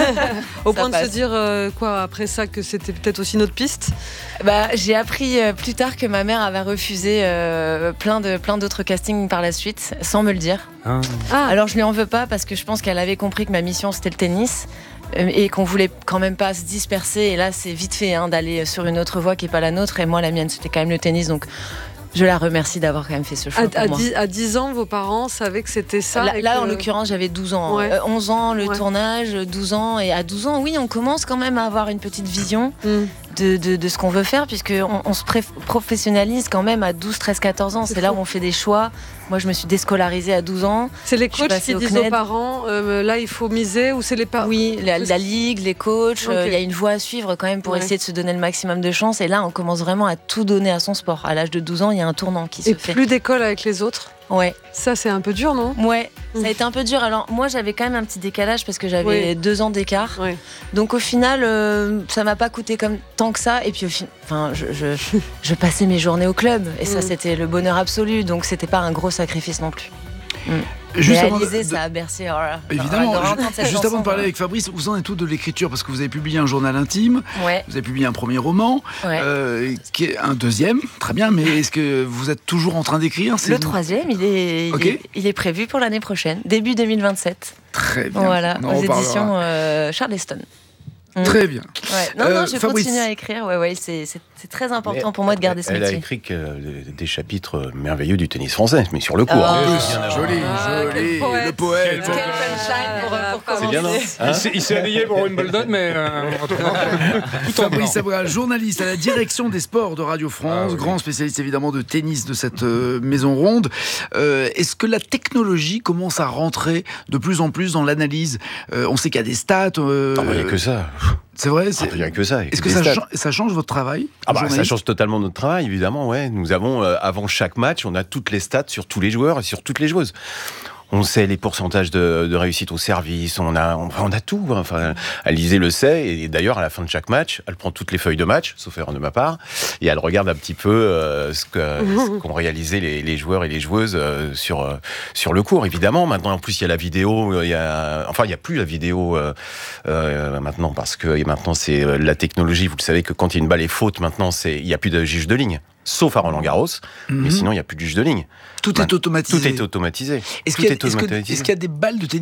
Au point passe. de se dire euh, quoi après ça que c'était peut-être aussi notre piste. Bah j'ai appris euh, plus tard que ma mère avait refusé euh, plein de plein d'autres castings par la suite sans me le dire. Ah. Alors je lui en veux pas parce que je pense qu'elle avait compris que ma mission c'était le tennis euh, et qu'on voulait quand même pas se disperser et là c'est vite fait hein, d'aller sur une autre voie qui est pas la nôtre et moi la mienne c'était quand même le tennis donc. Je la remercie d'avoir quand même fait ce choix. À, pour à, moi. dix, à dix ans, vos parents savaient que c'était ça. Là, là que... en l'occurrence, j'avais douze ans. Ouais. Euh, onze ans, le ouais. tournage, douze ans. Et à douze ans, oui, on commence quand même à avoir une petite vision mm. de, de, de ce qu'on veut faire, puisqu'on on se pré- professionnalise quand même à douze, treize, quatorze ans. C'est, c'est là où on fait des choix. Moi, je me suis déscolarisée à douze ans. C'est les coachs qui disent aux parents, euh, là, il faut miser, ou c'est les parents? Oui, la, la ligue, les coachs. Il okay. euh, y a une voie à suivre quand même pour ouais. essayer de se donner le maximum de chance. Et là, on commence vraiment à tout donner à son sport. À l'âge de douze ans, il y a un tournant qui se Et fait. Plus d'école avec les autres. Ouais. Ça, c'est un peu dur, non? Ouais, ça a été un peu dur. Alors, moi, j'avais quand même un petit décalage parce que j'avais oui. deux ans d'écart. Oui. Donc, au final, euh, ça m'a pas coûté comme tant que ça. Et puis, au fin... enfin, je, je, je passais mes journées au club. Et ça, mmh. c'était le bonheur absolu. Donc, c'était pas un gros sacrifice non plus. Mmh. Juste réalisé, de... ça a bercé. Oh là. Évidemment, alors, je, juste avant de parler avec Fabrice, vous en êtes tout de l'écriture parce que vous avez publié un journal intime, ouais. vous avez publié un premier roman, ouais. euh, qui est un deuxième, très bien, mais est-ce que vous êtes toujours en train d'écrire? C'est Le vous... troisième, il est, okay. il, est, il est prévu pour l'année prochaine, début deux mille vingt-sept. Très bien. Voilà, on aux éditions euh, Charleston. Très bien. Ouais. Non, euh, non, je Fabrice. continue à écrire. Ouais, ouais, c'est, c'est, c'est très important mais pour moi de garder ce elle métier. Elle a écrit que, des chapitres merveilleux du tennis français, mais sur le cours. Oh, hein. ah, joli, ah, joli. Poète. Le poète. Quel punchline pour, pour commencer. C'est bien, non hein il, s'est, il s'est habillé pour Wimbledon, mais euh, autrement, tout en Fabrice Sabral, journaliste à la direction des sports de Radio France, ah, oui. grand spécialiste évidemment de tennis de cette euh, maison ronde. Euh, est-ce que la technologie commence à rentrer de plus en plus dans l'analyse? euh, On sait qu'il y a des stats. Euh, non, il n'y a que ça. C'est vrai, c'est... il n'y a que ça. Est-ce que ça, cha- ça change votre travail? Ah bah, ça change totalement notre travail, évidemment. Ouais. Nous avons, euh, avant chaque match, on a toutes les stats sur tous les joueurs et sur toutes les joueuses. On sait les pourcentages de, de réussite au service, on a, on, on a tout. Enfin, Alizé le sait, et d'ailleurs, à la fin de chaque match, elle prend toutes les feuilles de match, sauf erreur de ma part, et elle regarde un petit peu euh, ce, que, ce qu'ont réalisé les, les joueurs et les joueuses euh, sur, euh, sur le court, évidemment. Maintenant, en plus, il y a la vidéo, il y a, enfin, il n'y a plus la vidéo euh, euh, maintenant, parce que maintenant, c'est euh, la technologie. Vous le savez que quand il y a une balle est faute, maintenant, c'est, il n'y a plus de juge de ligne. Sauf à Roland-Garros, mm-hmm. mais sinon il n'y a plus de juge de ligne. Tout est automatisé. Tout est automatisé. Est-ce, Tout qu'il y a, est automatisé. Est-ce, que, est-ce qu'il y a des balles de tennis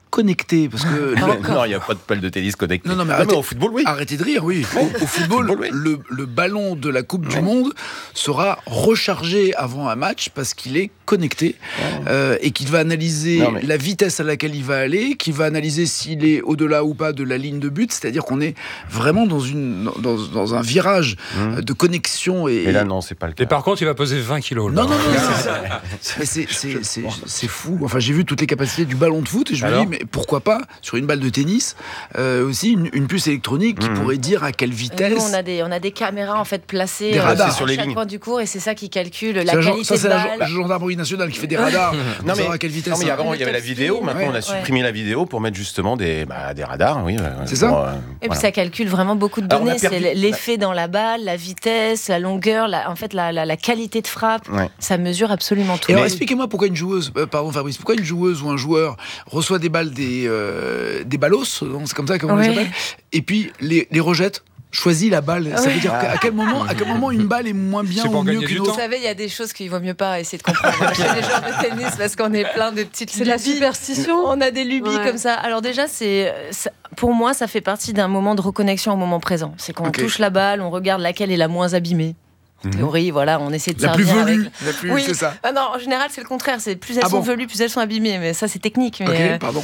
connecté parce que non, il n'y a pas de balle de tennis connectée. Non, non, mais, non, arrêtez, mais au football, oui. Arrêtez de rire, oui. Au, au football, football oui. le, le ballon de la Coupe ouais. du Monde sera rechargé avant un match parce qu'il est connecté ouais. euh, et qu'il va analyser non, mais... la vitesse à laquelle il va aller, qu'il va analyser s'il est au-delà ou pas de la ligne de but. C'est-à-dire qu'on est vraiment dans, une, dans, dans un virage mmh. de connexion. Et, et là, non, c'est pas le cas. Et par contre, il va peser vingt kilos. Non, non, non, c'est ça. Mais c'est, c'est, c'est, c'est fou. Enfin, j'ai vu toutes les capacités du ballon de foot et je me dis, mais pourquoi pas sur une balle de tennis euh, aussi une, une puce électronique qui mmh. pourrait dire à quelle vitesse. Nous, on a des, on a des caméras en fait placées des radars. Euh, sur à les chaque lignes. point du cours et c'est ça qui calcule la c'est qualité ça, c'est de la, balle. la gendarmerie nationale qui fait des radars. non mais à quelle vitesse. Non, mais avant, il y avait la vidéo. Maintenant, ouais. on a supprimé ouais. la vidéo pour mettre justement des, bah, des radars. Oui. C'est ça. Pour, euh, et voilà. puis ça calcule vraiment beaucoup de données. Perdu... C'est l'effet dans la balle, la vitesse, la longueur, la, en fait la, la, la qualité de frappe. Ouais. Ça mesure absolument tout. Et alors, expliquez-moi pourquoi une joueuse, euh, pardon Fabrice, pourquoi une joueuse ou un joueur reçoit des balles des euh, des ballos, c'est comme ça comment ouais. on les appelle, et puis les, les rejette. Choisis la balle. Ça veut dire qu'à quel moment, à quel moment une balle est moins bien ou mieux qu'une autre. Vous savez, il y a des choses qu'il vaut mieux pas essayer de comprendre chez les joueurs de tennis parce qu'on est plein de petites. C'est de la superstition. On a des lubies ouais. comme ça. Alors déjà, c'est ça, pour moi, ça fait partie d'un moment de reconnexion au moment présent. C'est quand okay. on touche la balle, on regarde laquelle est la moins abîmée. En mmh. théorie, voilà, on essaie de la servir plus velue, avec... la plus, oui. c'est ça. Ah non, en général, c'est le contraire. C'est plus elles ah sont bon velues, plus elles sont abîmées. Mais ça, c'est technique. Mais ok, euh... pardon.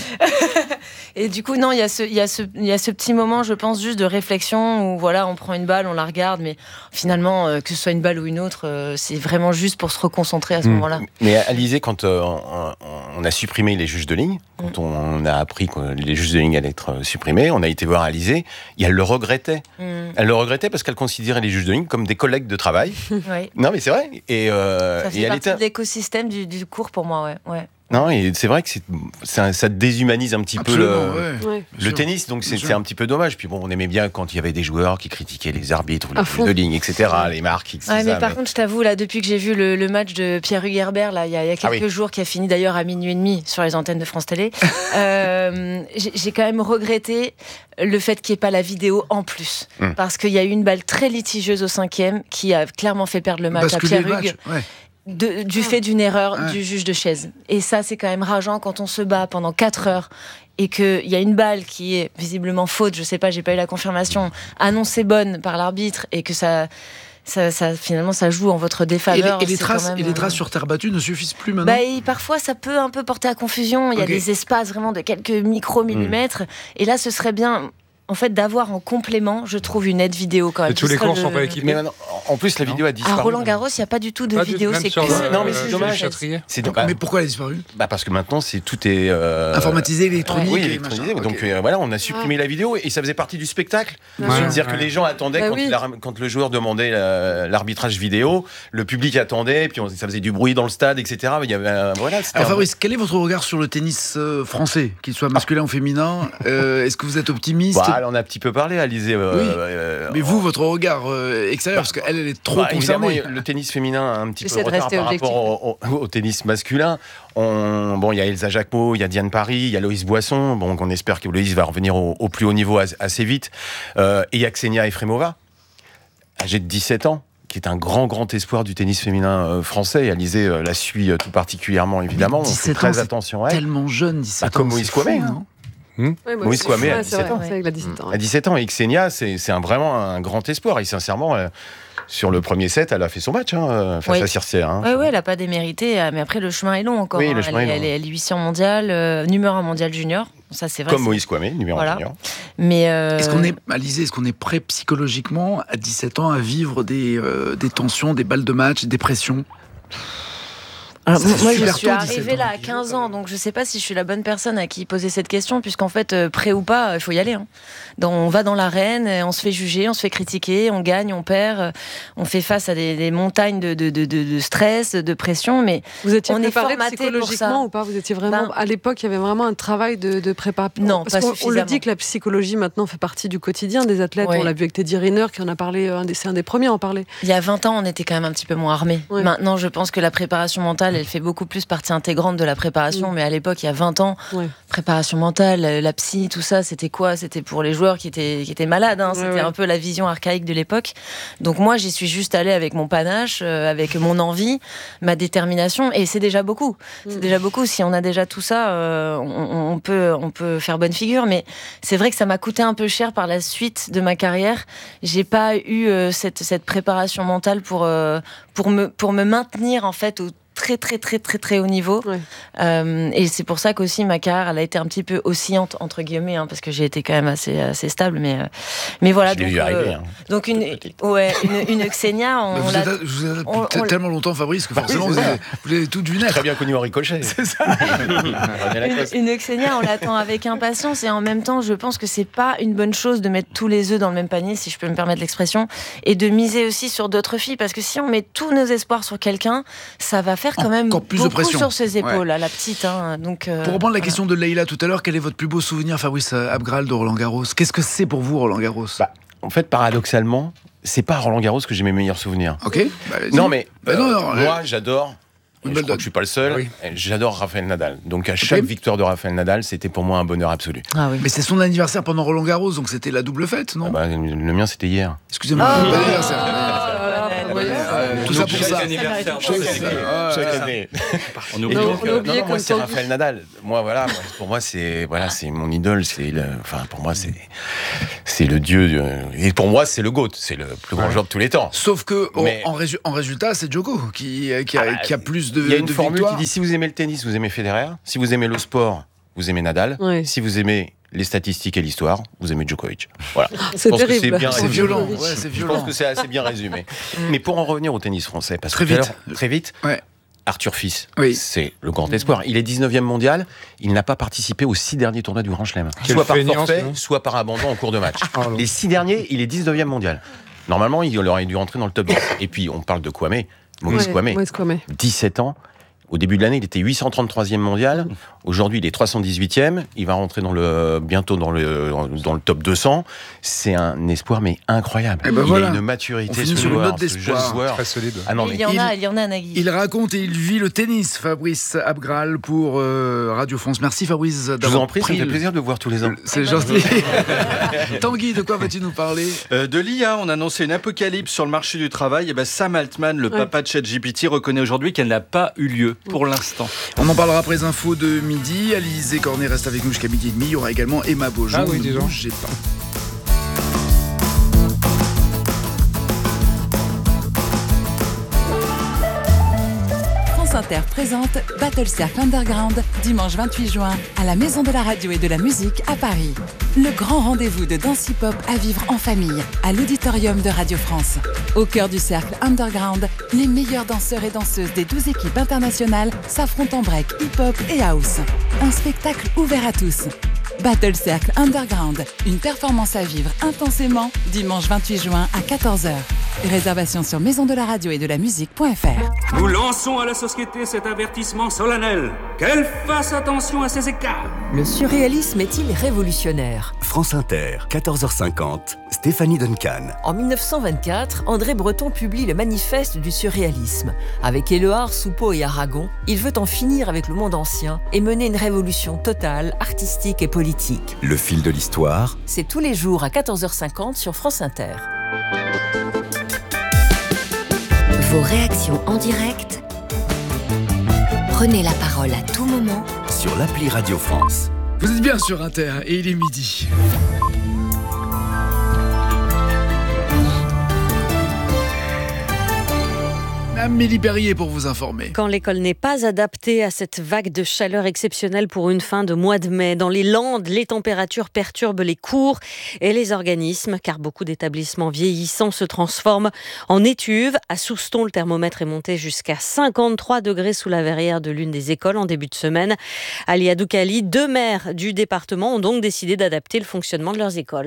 Et du coup, non, il y a ce, il y a ce, il y a ce petit moment, je pense, juste de réflexion où voilà, on prend une balle, on la regarde, mais finalement, euh, que ce soit une balle ou une autre, euh, c'est vraiment juste pour se reconcentrer à ce mmh. moment-là. Mais Alizé, quand euh, on, on a supprimé les juges de ligne, quand mmh. on a appris que les juges de ligne allaient être supprimés, on a été voir Alizé, et elle le regrettait. Mmh. Elle le regrettait parce qu'elle considérait les juges de ligne comme des collègues de travail. Oui. Non, mais c'est vrai. Et, euh, ça fait et elle partie était... de l'écosystème du, du cours pour moi, ouais. ouais. Non, et c'est vrai que c'est, ça, ça déshumanise un petit Absolument, peu le, ouais. le tennis, donc c'est, c'est un petit peu dommage. Puis bon, on aimait bien quand il y avait des joueurs qui critiquaient les arbitres, les juges de ligne, et cetera, les marques, et cetera. Ouais, mais ça, par mais... contre, je t'avoue, là, depuis que j'ai vu le, le match de Pierre-Hugues Herbert, là, il y a, il y a quelques ah oui. jours, qui a fini d'ailleurs à minuit et demi sur les antennes de France Télé, euh, j'ai, j'ai quand même regretté le fait qu'il n'y ait pas la vidéo en plus. Hum. Parce qu'il y a eu une balle très litigieuse au cinquième qui a clairement fait perdre le match à Pierre-Hugues. De, du fait d'une erreur ouais. du juge de chaise. Et ça, c'est quand même rageant quand on se bat pendant quatre heures et qu'il y a une balle qui est visiblement faute, je sais pas, j'ai pas eu la confirmation, annoncée bonne par l'arbitre et que ça... Ça, ça, finalement, ça joue en votre défaveur. Et les, et les, traces, même, et les traces euh... sur terre battue ne suffisent plus maintenant bah, et parfois, ça peut un peu porter à confusion. Il y a okay. des espaces vraiment de quelques micro-millimètres. Mmh. Et là, ce serait bien... En fait, d'avoir en complément, je trouve une aide vidéo quand même. Et tous les cours ne le... sont pas équipés. Mais non, en plus, la non. vidéo a disparu. À Roland Garros, il n'y a pas du tout de pas vidéo. Du, c'est sur, que... euh, non, mais c'est dommage. C'est donc, mais pourquoi elle a disparu? Bah parce que maintenant, c'est tout est euh... informatisé, électronique. Ouais. Oui, électronisé. Donc okay. euh, voilà, on a supprimé ah. la vidéo et ça faisait partie du spectacle. Ouais. C'est-à-dire ouais. que les gens attendaient bah quand, oui. la, quand le joueur demandait la, l'arbitrage vidéo, le public attendait, puis on, ça faisait du bruit dans le stade, et cetera. Il y avait euh, voilà. Alors Fabrice, un... quel est votre regard sur le tennis euh, français, qu'il soit masculin ou féminin? Est-ce que vous êtes optimiste? On a un petit peu parlé, Alizé. Euh, mais vous, votre regard euh, extérieur, bah, parce qu'elle elle est trop bah, concernée. Le tennis féminin a un petit peu de retard par objectif. rapport au, au, au tennis masculin. On, bon, il y a Elsa Jacquemot, il y a Diane Paris, il y a Loïs Boisson. Bon, on espère que Loïs va revenir au, au plus haut niveau as, assez vite. Euh, et il y a Ksenia Efremova, âgée de dix-sept ans, qui est un grand, grand espoir du tennis féminin euh, français. Et Alizé euh, la suit euh, tout particulièrement, évidemment. On fait très attention à elle. Tellement jeune, dix-sept bah, ans. Comme Moïse Kouamé. Hein. Mmh. Oui, Moïse Kouamé à dix-sept ans. Ouais. À dix-sept ans. À dix-sept ans. Et Ksenia, c'est, c'est un, vraiment un grand espoir. Et sincèrement, euh, sur le premier set, elle a fait son match hein, face oui. à Circé. Hein. Oui, oui, elle n'a pas démérité. Mais après, le chemin est long encore. Oui, hein. le chemin elle, est long. Elle est, elle est huitième mondiale, euh, numéro un mondial junior. Ça, c'est vrai, Comme c'est... Moïse Kouamé, numéro voilà. un junior. Mais euh... Est-ce qu'on est, Alizé, est-ce qu'on est prêt psychologiquement à dix-sept ans à vivre des, euh, des tensions, des balles de match, des pressions? Alors, moi, je suis arrivée là à quinze ans, donc je ne sais pas si je suis la bonne personne à qui poser cette question, puisqu'en fait, euh, prêt ou pas, il faut y aller. Hein. Donc, on va dans l'arène, on se fait juger, on se fait critiquer, on gagne, on perd, euh, on fait face à des, des montagnes de, de, de, de stress, de pression, mais vous étiez on préparé est formaté psychologiquement ou pas? Vous étiez vraiment ben, à l'époque, il y avait vraiment un travail de, de prépa. Non, parce pas qu'on suffisamment. On le dit que la psychologie maintenant fait partie du quotidien des athlètes. Ouais. On l'a vu avec Teddy Riner qui en a parlé, un des, c'est un des premiers à en parler. Il y a vingt ans, on était quand même un petit peu moins armés. Ouais. Maintenant, je pense que la préparation mentale mentale, elle fait beaucoup plus partie intégrante de la préparation. Mmh. Mais à l'époque, il y a vingt ans, ouais. préparation mentale, la psy, tout ça, c'était quoi ? C'était pour les joueurs qui étaient, qui étaient malades. Hein. C'était ouais, ouais. un peu la vision archaïque de l'époque. Donc moi, j'y suis juste allée avec mon panache, euh, avec mon envie, ma détermination. Et c'est déjà beaucoup. Mmh. C'est déjà beaucoup. Si on a déjà tout ça, euh, on, on, peut, on peut faire bonne figure. Mais c'est vrai que ça m'a coûté un peu cher par la suite de ma carrière. J'ai pas eu euh, cette, cette préparation mentale pour, euh, pour, me, pour me maintenir en fait au très très très très très haut niveau. Ouais. Euh, et c'est pour ça qu'aussi ma carrière elle a été un petit peu oscillante entre guillemets, hein, parce que j'ai été quand même assez assez stable, mais euh, mais voilà. Je donc, euh, arrivé, hein. donc une ouais une, une Xenia. On vous, êtes, vous êtes on, on, tellement longtemps Fabrice que forcément vous avez, vous avez tout deviné. Très bien connu Henri Cochet. C'est ça. une, une Xenia, on l'attend avec impatience et en même temps je pense que c'est pas une bonne chose de mettre tous les œufs dans le même panier, si je peux me permettre l'expression, et de miser aussi sur d'autres filles, parce que si on met tous nos espoirs sur quelqu'un, ça va faire quand même encore plus beaucoup de pression sur ses épaules, ouais. à la petite. Hein, donc, euh, pour reprendre la voilà. question de Leïla tout à l'heure, quel est votre plus beau souvenir, Fabrice Abgral, de Roland Garros ? Qu'est-ce que c'est pour vous, Roland Garros ? bah, En fait, paradoxalement, c'est pas à Roland Garros que j'ai mes meilleurs souvenirs. Ok. Bah, non, mais bah, euh, non, non, moi, j'adore. Je crois que je suis pas le seul. Ah oui. J'adore Rafael Nadal. Donc à chaque okay. victoire de Rafael Nadal, c'était pour moi un bonheur absolu. Ah oui. Mais c'est son anniversaire pendant Roland Garros, donc c'était la double fête, non ? ah bah, Le mien, c'était hier. Excusez-moi. Oh, bon anniversaire. Tout ça pour ça. Chaque année. On oublie que moi c'est Rafael Nadal. Moi voilà, pour moi c'est voilà, c'est mon idole, c'est le enfin pour moi c'est c'est le dieu et pour moi c'est le GOAT, c'est le plus grand joueur de tous les temps. Sauf que Mais, en, résu- en résultat, c'est Djoko qui qui a, ah, qui a plus de Il y a une de formule victoires. qui dit si vous aimez le tennis, vous aimez Federer, si vous aimez le sport, vous aimez Nadal, oui. si vous aimez les statistiques et l'histoire, vous aimez Djokovic. Voilà. C'est terrible. C'est, bien c'est violent. Ouais, c'est violent. Je pense que c'est assez bien résumé. Mais pour en revenir au tennis français, parce très que vite, très vite, ouais. Arthur Fils, oui. c'est le grand espoir. Il est dix-neuvième mondial, il n'a pas participé aux six derniers tournois du Grand Chelem. Quelle soit par feignance, forfait, non soit par abandon en cours de match. Oh, les six derniers, il est dix-neuvième mondial. Normalement, il aurait dû rentrer dans le top dix. Et puis, on parle de Kwame, Maurice ouais, Kwame, Maurice Kwame, dix-sept ans. Au début de l'année, il était huit cent trente-troisième mondial. Aujourd'hui, il est trois cent dix-huitième. Il va rentrer dans le, bientôt dans le, dans le top deux cents. C'est un espoir, mais incroyable. Et ben il voilà. a une maturité, ce sur une joueur, note ce jeune joueur. Très solide. Ah non, il, mais y en il, a, il y en a, Nagui. Il raconte et il vit le tennis, Fabrice Abgral, pour euh, Radio France. Merci, Fabrice, d'avoir Je vous en prie, pris ça me fait plaisir de vous voir tous les ans. C'est gentil. Tanguy, de quoi vas-tu nous parler ? euh, De l'I A, on a annoncé une apocalypse sur le marché du travail. Et ben Sam Altman, le ouais. papa de ChatGPT, reconnaît aujourd'hui qu'elle n'a pas eu lieu pour l'instant. On en parlera après les infos de midi. Alizé Cornet reste avec nous jusqu'à midi et demi. Il y aura également Emma Beaujon. Ah oui, ne bougez pas. France Inter présente Battle Circle Underground, dimanche vingt-huit juin, à la Maison de la Radio et de la Musique à Paris. Le grand rendez-vous de danse hip-hop à vivre en famille, à l'auditorium de Radio France. Au cœur du cercle Underground, les meilleurs danseurs et danseuses des douze équipes internationales s'affrontent en break, hip-hop et house. Un spectacle ouvert à tous. Battle Circle Underground, une performance à vivre intensément, dimanche vingt-huit juin à quatorze heures. Réservation sur maison de la radio et de la musique point f r. Nous lançons à la société cet avertissement solennel. Qu'elle fasse attention à ces écarts. Le surréalisme est-il révolutionnaire ? France Inter, quatorze heures cinquante, Stéphanie Duncan. En mille neuf cent vingt-quatre, André Breton publie le manifeste du surréalisme. Avec Éluard, Soupeau et Aragon, il veut en finir avec le monde ancien et mener une révolution totale, artistique et politique. Le fil de l'histoire. C'est tous les jours à quatorze heures cinquante sur France Inter. Vos réactions en direct. Prenez la parole à tout moment sur l'appli Radio France. Vous êtes bien sur Inter et il est midi. Amélie Perrier pour vous informer. Quand l'école n'est pas adaptée à cette vague de chaleur exceptionnelle pour une fin de mois de mai, dans les Landes, les températures perturbent les cours et les organismes, car beaucoup d'établissements vieillissants se transforment en étuves. À Souston, le thermomètre est monté jusqu'à cinquante-trois degrés sous la verrière de l'une des écoles en début de semaine. Ali Adoukali, deux maires du département ont donc décidé d'adapter le fonctionnement de leurs écoles.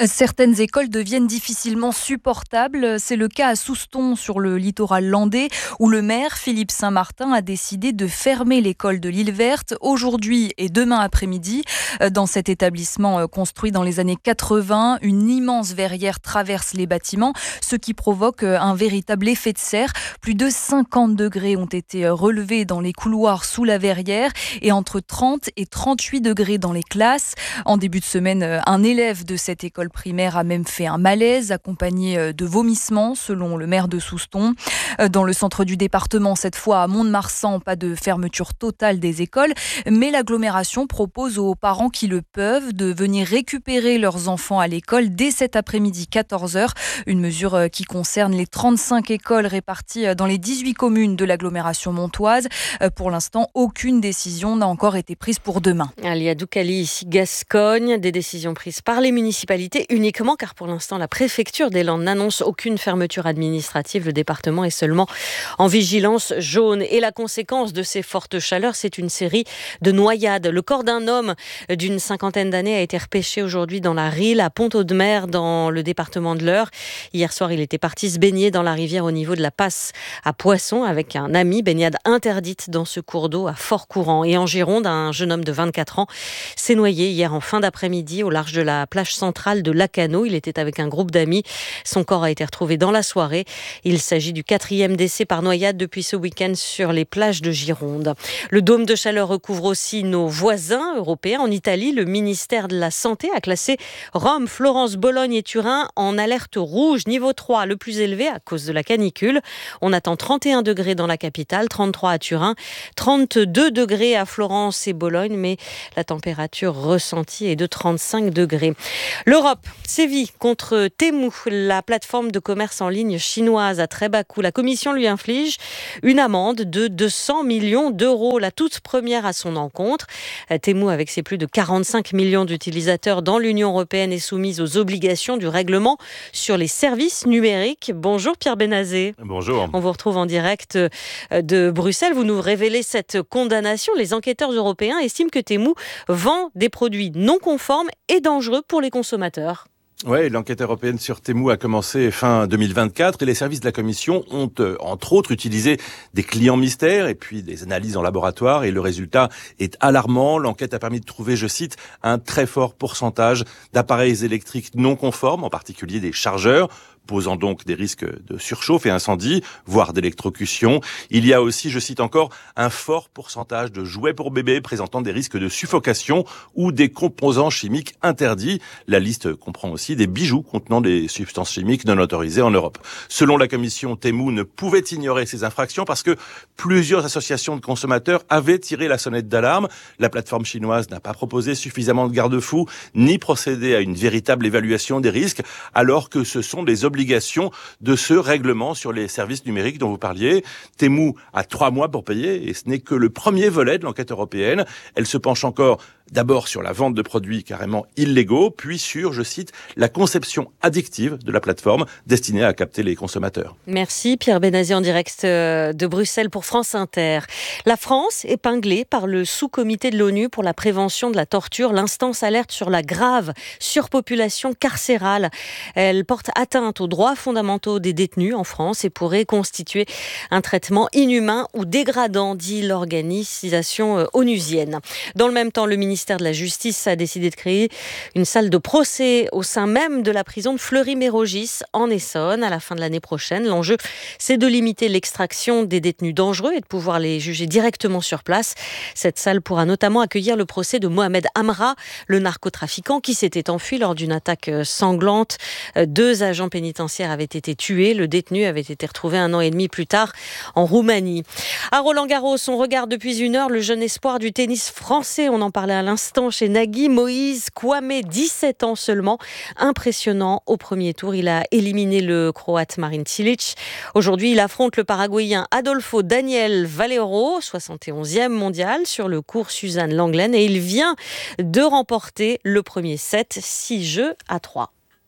Certaines écoles deviennent difficilement supportables. C'est le cas à Souston, sur le littoral landais, où le maire, Philippe Saint-Martin, a décidé de fermer l'école de l'Île Verte aujourd'hui et demain après-midi. Dans cet établissement construit dans les années quatre-vingts, une immense verrière traverse les bâtiments, ce qui provoque un véritable effet de serre. Plus de cinquante degrés ont été relevés dans les couloirs sous la verrière et entre trente et trente-huit degrés dans les classes. En début de semaine, un élève de cette école primaire a même fait un malaise accompagné de vomissements, selon le maire de Souston. Dans le centre du département, cette fois à Mont-de-Marsan, pas de fermeture totale des écoles, mais l'agglomération propose aux parents qui le peuvent de venir récupérer leurs enfants à l'école dès cet après-midi quatorze heures. Une mesure qui concerne les trente-cinq écoles réparties dans les dix-huit communes de l'agglomération montoise. Pour l'instant, aucune décision n'a encore été prise pour demain. Alia Doukali, ici Gascogne, des décisions prises par les municipalités uniquement car pour l'instant la préfecture des Landes n'annonce aucune fermeture administrative. Le département est seulement en vigilance jaune. Et la conséquence de ces fortes chaleurs, c'est une série de noyades. Le corps d'un homme d'une cinquantaine d'années a été repêché aujourd'hui dans la Rille à Pont-Audemer dans le département de l'Eure. Hier soir, il était parti se baigner dans la rivière au niveau de la Passe à Poisson avec un ami. Baignade interdite dans ce cours d'eau à fort courant. Et en Gironde, un jeune homme de vingt-quatre ans s'est noyé hier en fin d'après-midi au large de la plage centrale de Lacano. Il était avec un groupe d'amis. Son corps a été retrouvé dans la soirée. Il s'agit du quatrième décès par noyade depuis ce week-end sur les plages de Gironde. Le dôme de chaleur recouvre aussi nos voisins européens. En Italie, le ministère de la Santé a classé Rome, Florence, Bologne et Turin en alerte rouge, niveau trois, le plus élevé à cause de la canicule. On attend trente et un degrés dans la capitale, trente-trois à Turin, trente-deux degrés à Florence et Bologne, mais la température ressentie est de trente-cinq degrés. L'Europe sévit contre Temu, la plateforme de commerce en ligne chinoise à très bas coût. La Commission lui inflige une amende de deux cents millions d'euros, la toute première à son encontre. Temu, avec ses plus de quarante-cinq millions d'utilisateurs dans l'Union européenne, est soumise aux obligations du règlement sur les services numériques. Bonjour Pierre Benazé. Bonjour. On vous retrouve en direct de Bruxelles. Vous nous révélez cette condamnation. Les enquêteurs européens estiment que Temu vend des produits non conformes et dangereux pour les consommateurs. Oui, l'enquête européenne sur Temu a commencé fin deux mille vingt-quatre et les services de la Commission ont, euh, entre autres, utilisé des clients mystères et puis des analyses en laboratoire et le résultat est alarmant. L'enquête a permis de trouver, je cite, un très fort pourcentage d'appareils électriques non conformes, en particulier des chargeurs, posant donc des risques de surchauffe et incendie, voire d'électrocution. Il y a aussi, je cite encore, un fort pourcentage de jouets pour bébés présentant des risques de suffocation ou des composants chimiques interdits. La liste comprend aussi des bijoux contenant des substances chimiques non autorisées en Europe. Selon la Commission, Temu ne pouvait ignorer ces infractions parce que plusieurs associations de consommateurs avaient tiré la sonnette d'alarme. La plateforme chinoise n'a pas proposé suffisamment de garde-fous ni procédé à une véritable évaluation des risques, alors que ce sont des obligation de ce règlement sur les services numériques dont vous parliez. Temu a trois mois pour payer et ce n'est que le premier volet de l'enquête européenne. Elle se penche encore d'abord sur la vente de produits carrément illégaux, puis sur, je cite, la conception addictive de la plateforme destinée à capter les consommateurs. Merci Pierre Benazé en direct de Bruxelles pour France Inter. La France, épinglée par le sous-comité de l'ONU pour la prévention de la torture, l'instance alerte sur la grave surpopulation carcérale. Elle porte atteinte aux droits fondamentaux des détenus en France et pourrait constituer un traitement inhumain ou dégradant, dit l'organisation onusienne. Dans le même temps, le ministère de la Justice a décidé de créer une salle de procès au sein même de la prison de Fleury-Mérogis en Essonne à la fin de l'année prochaine. L'enjeu, c'est de limiter l'extraction des détenus dangereux et de pouvoir les juger directement sur place. Cette salle pourra notamment accueillir le procès de Mohamed Amra, le narcotrafiquant qui s'était enfui lors d'une attaque sanglante. Deux agents pénitentiaires avaient été tués. Le détenu avait été retrouvé un an et demi plus tard en Roumanie. À Roland-Garros, on regarde depuis une heure le jeune espoir du tennis français. On en parlait à l'instant chez Nagui, Moïse Kouamé, dix-sept ans seulement. Impressionnant au premier tour. Il a éliminé le Croate Marin Cilic. Aujourd'hui, il affronte le Paraguayen Adolfo Daniel Valero, soixante et onzième mondial, sur le court Suzanne Lenglen. Et il vient de remporter le premier set, six jeux à trois.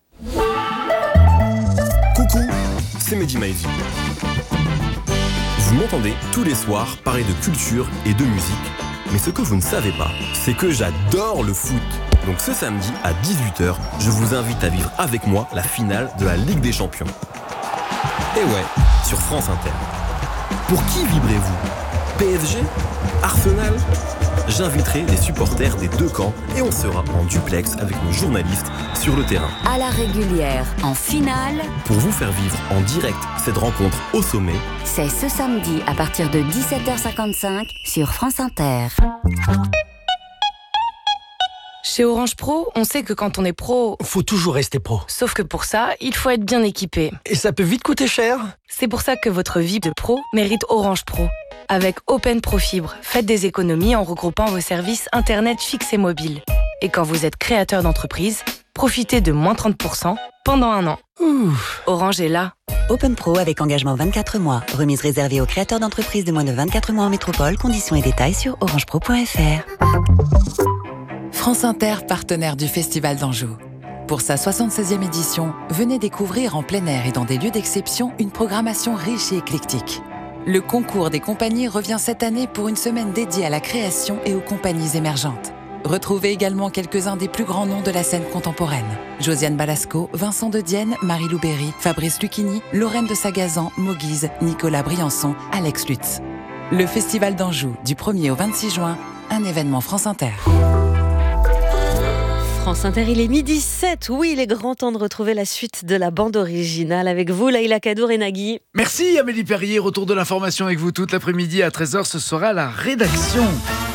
Coucou, c'est Mehdi Maizi. Vous m'entendez tous les soirs parler de culture et de musique. Mais ce que vous ne savez pas, c'est que j'adore le foot. Donc ce samedi à dix-huit heures, je vous invite à vivre avec moi la finale de la Ligue des Champions. Et ouais, sur France Inter. Pour qui vibrez-vous ? P S G ? Arsenal ? J'inviterai les supporters des deux camps et on sera en duplex avec nos journalistes sur le terrain. À la régulière, en finale, Pour vous faire vivre en direct cette rencontre au sommet, c'est ce samedi à partir de dix-sept heures cinquante-cinq sur France Inter. Chez Orange Pro, on sait que quand on est pro, faut toujours rester pro. Sauf que pour ça, il faut être bien équipé. Et ça peut vite coûter cher. C'est pour ça que votre vie de pro mérite Orange Pro. Avec Open Pro Fibre, faites des économies en regroupant vos services Internet fixe et mobile. Et quand vous êtes créateur d'entreprise, profitez de moins trente pour cent pendant un an. Ouh. Orange est là. Open Pro avec engagement vingt-quatre mois. Remise réservée aux créateurs d'entreprises de moins de vingt-quatre mois en métropole. Conditions et détails sur orangepro point f r. France Inter, partenaire du Festival d'Anjou. Pour sa soixante-seizième édition, venez découvrir en plein air et dans des lieux d'exception une programmation riche et éclectique. Le concours des compagnies revient cette année pour une semaine dédiée à la création et aux compagnies émergentes. Retrouvez également quelques-uns des plus grands noms de la scène contemporaine. Josiane Balasco, Vincent de Dienne, Marie-Lou Berry, Fabrice Lucchini, Lorraine de Sagazan, Moguise, Nicolas Briançon, Alex Lutz. Le Festival d'Anjou, du premier au vingt-six juin, un événement France Inter. France Inter, il est midi sept. Oui, il est grand temps de retrouver la suite de la bande originale avec vous, Laïla Kadour et Nagui. Merci Amélie Perrier, retour de l'information avec vous toute l'après-midi à treize heures, ce sera la rédaction.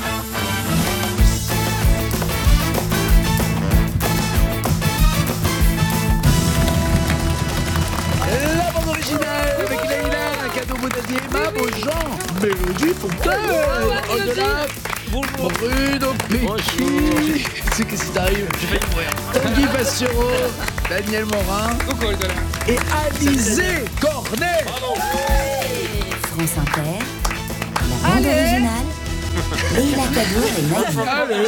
La bande originale avec Laïla Kadour, Boudadi, Emma, Beaujean, Mélodie Fontaine, au-delà. Bonjour. Bruno Péqui. C'est qu'est-ce qui t'arrive? J'ai failli mourir. Tanguy Bastureau, Daniel Morin et Alizé Cornet. France Inter, la bande Allez. originale, Laïla Kadour et Nagui.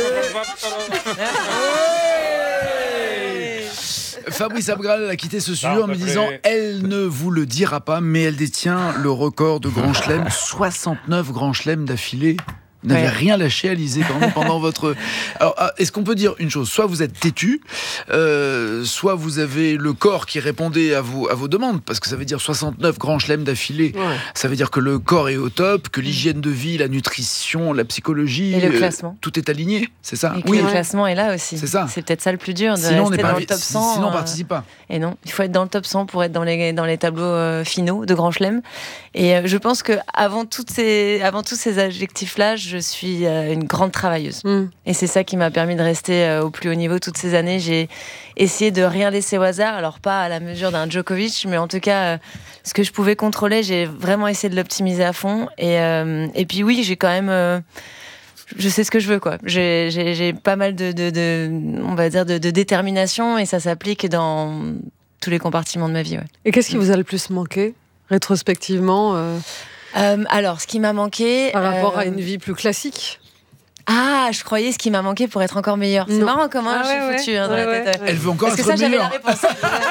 Fabrice Abgral a quitté ce studio en me disant « Elle ne vous le dira pas, mais elle détient le record de Grand Chelem, soixante-neuf Grand Chelem d'affilée. » Vous n'avez Ouais. rien lâché, Alizé, quand même, pendant votre... Alors, est-ce qu'on peut dire une chose? Soit vous êtes têtu, euh, soit vous avez le corps qui répondait à vos, à vos demandes, parce que ça veut dire soixante-neuf grands chelems d'affilée. Ouais. Ça veut dire que le corps est au top, que l'hygiène de vie, la nutrition, la psychologie... Et le euh, classement. tout est aligné, c'est ça? Et que le classement est là aussi. C'est ça. C'est peut-être ça le plus dur, de Sinon, on n'est rester pas dans vi- le top si- cent. sinon, on euh, participe pas. Et non, il faut être dans le top cent pour être dans les, dans les tableaux euh, finaux de Grand Chelem. Et euh, je pense que avant toutes ces, avant tous ces adjectifs-là, je suis euh, une grande travailleuse. Mm. Et c'est ça qui m'a permis de rester euh, au plus haut niveau toutes ces années. J'ai essayé de rien laisser au hasard, alors pas à la mesure d'un Djokovic, mais en tout cas, euh, ce que je pouvais contrôler, j'ai vraiment essayé de l'optimiser à fond. Et, euh, et puis oui, j'ai quand même... Euh, je sais ce que je veux, quoi. J'ai, j'ai, j'ai pas mal de, de, de, on va dire, de, de détermination, et ça s'applique dans tous les compartiments de ma vie. Ouais. Et qu'est-ce qui vous a le plus manqué, rétrospectivement euh, Euh, alors, ce qui m'a manqué... Par rapport euh, à une vie plus classique? Ah, je croyais ce qui m'a manqué pour être encore meilleure. C'est Non. marrant comment Ah je suis ouais, foutue ouais. hein, dans Ouais, la tête. ouais. Elle veut encore Parce que être ça, j'avais la meilleure. réponse.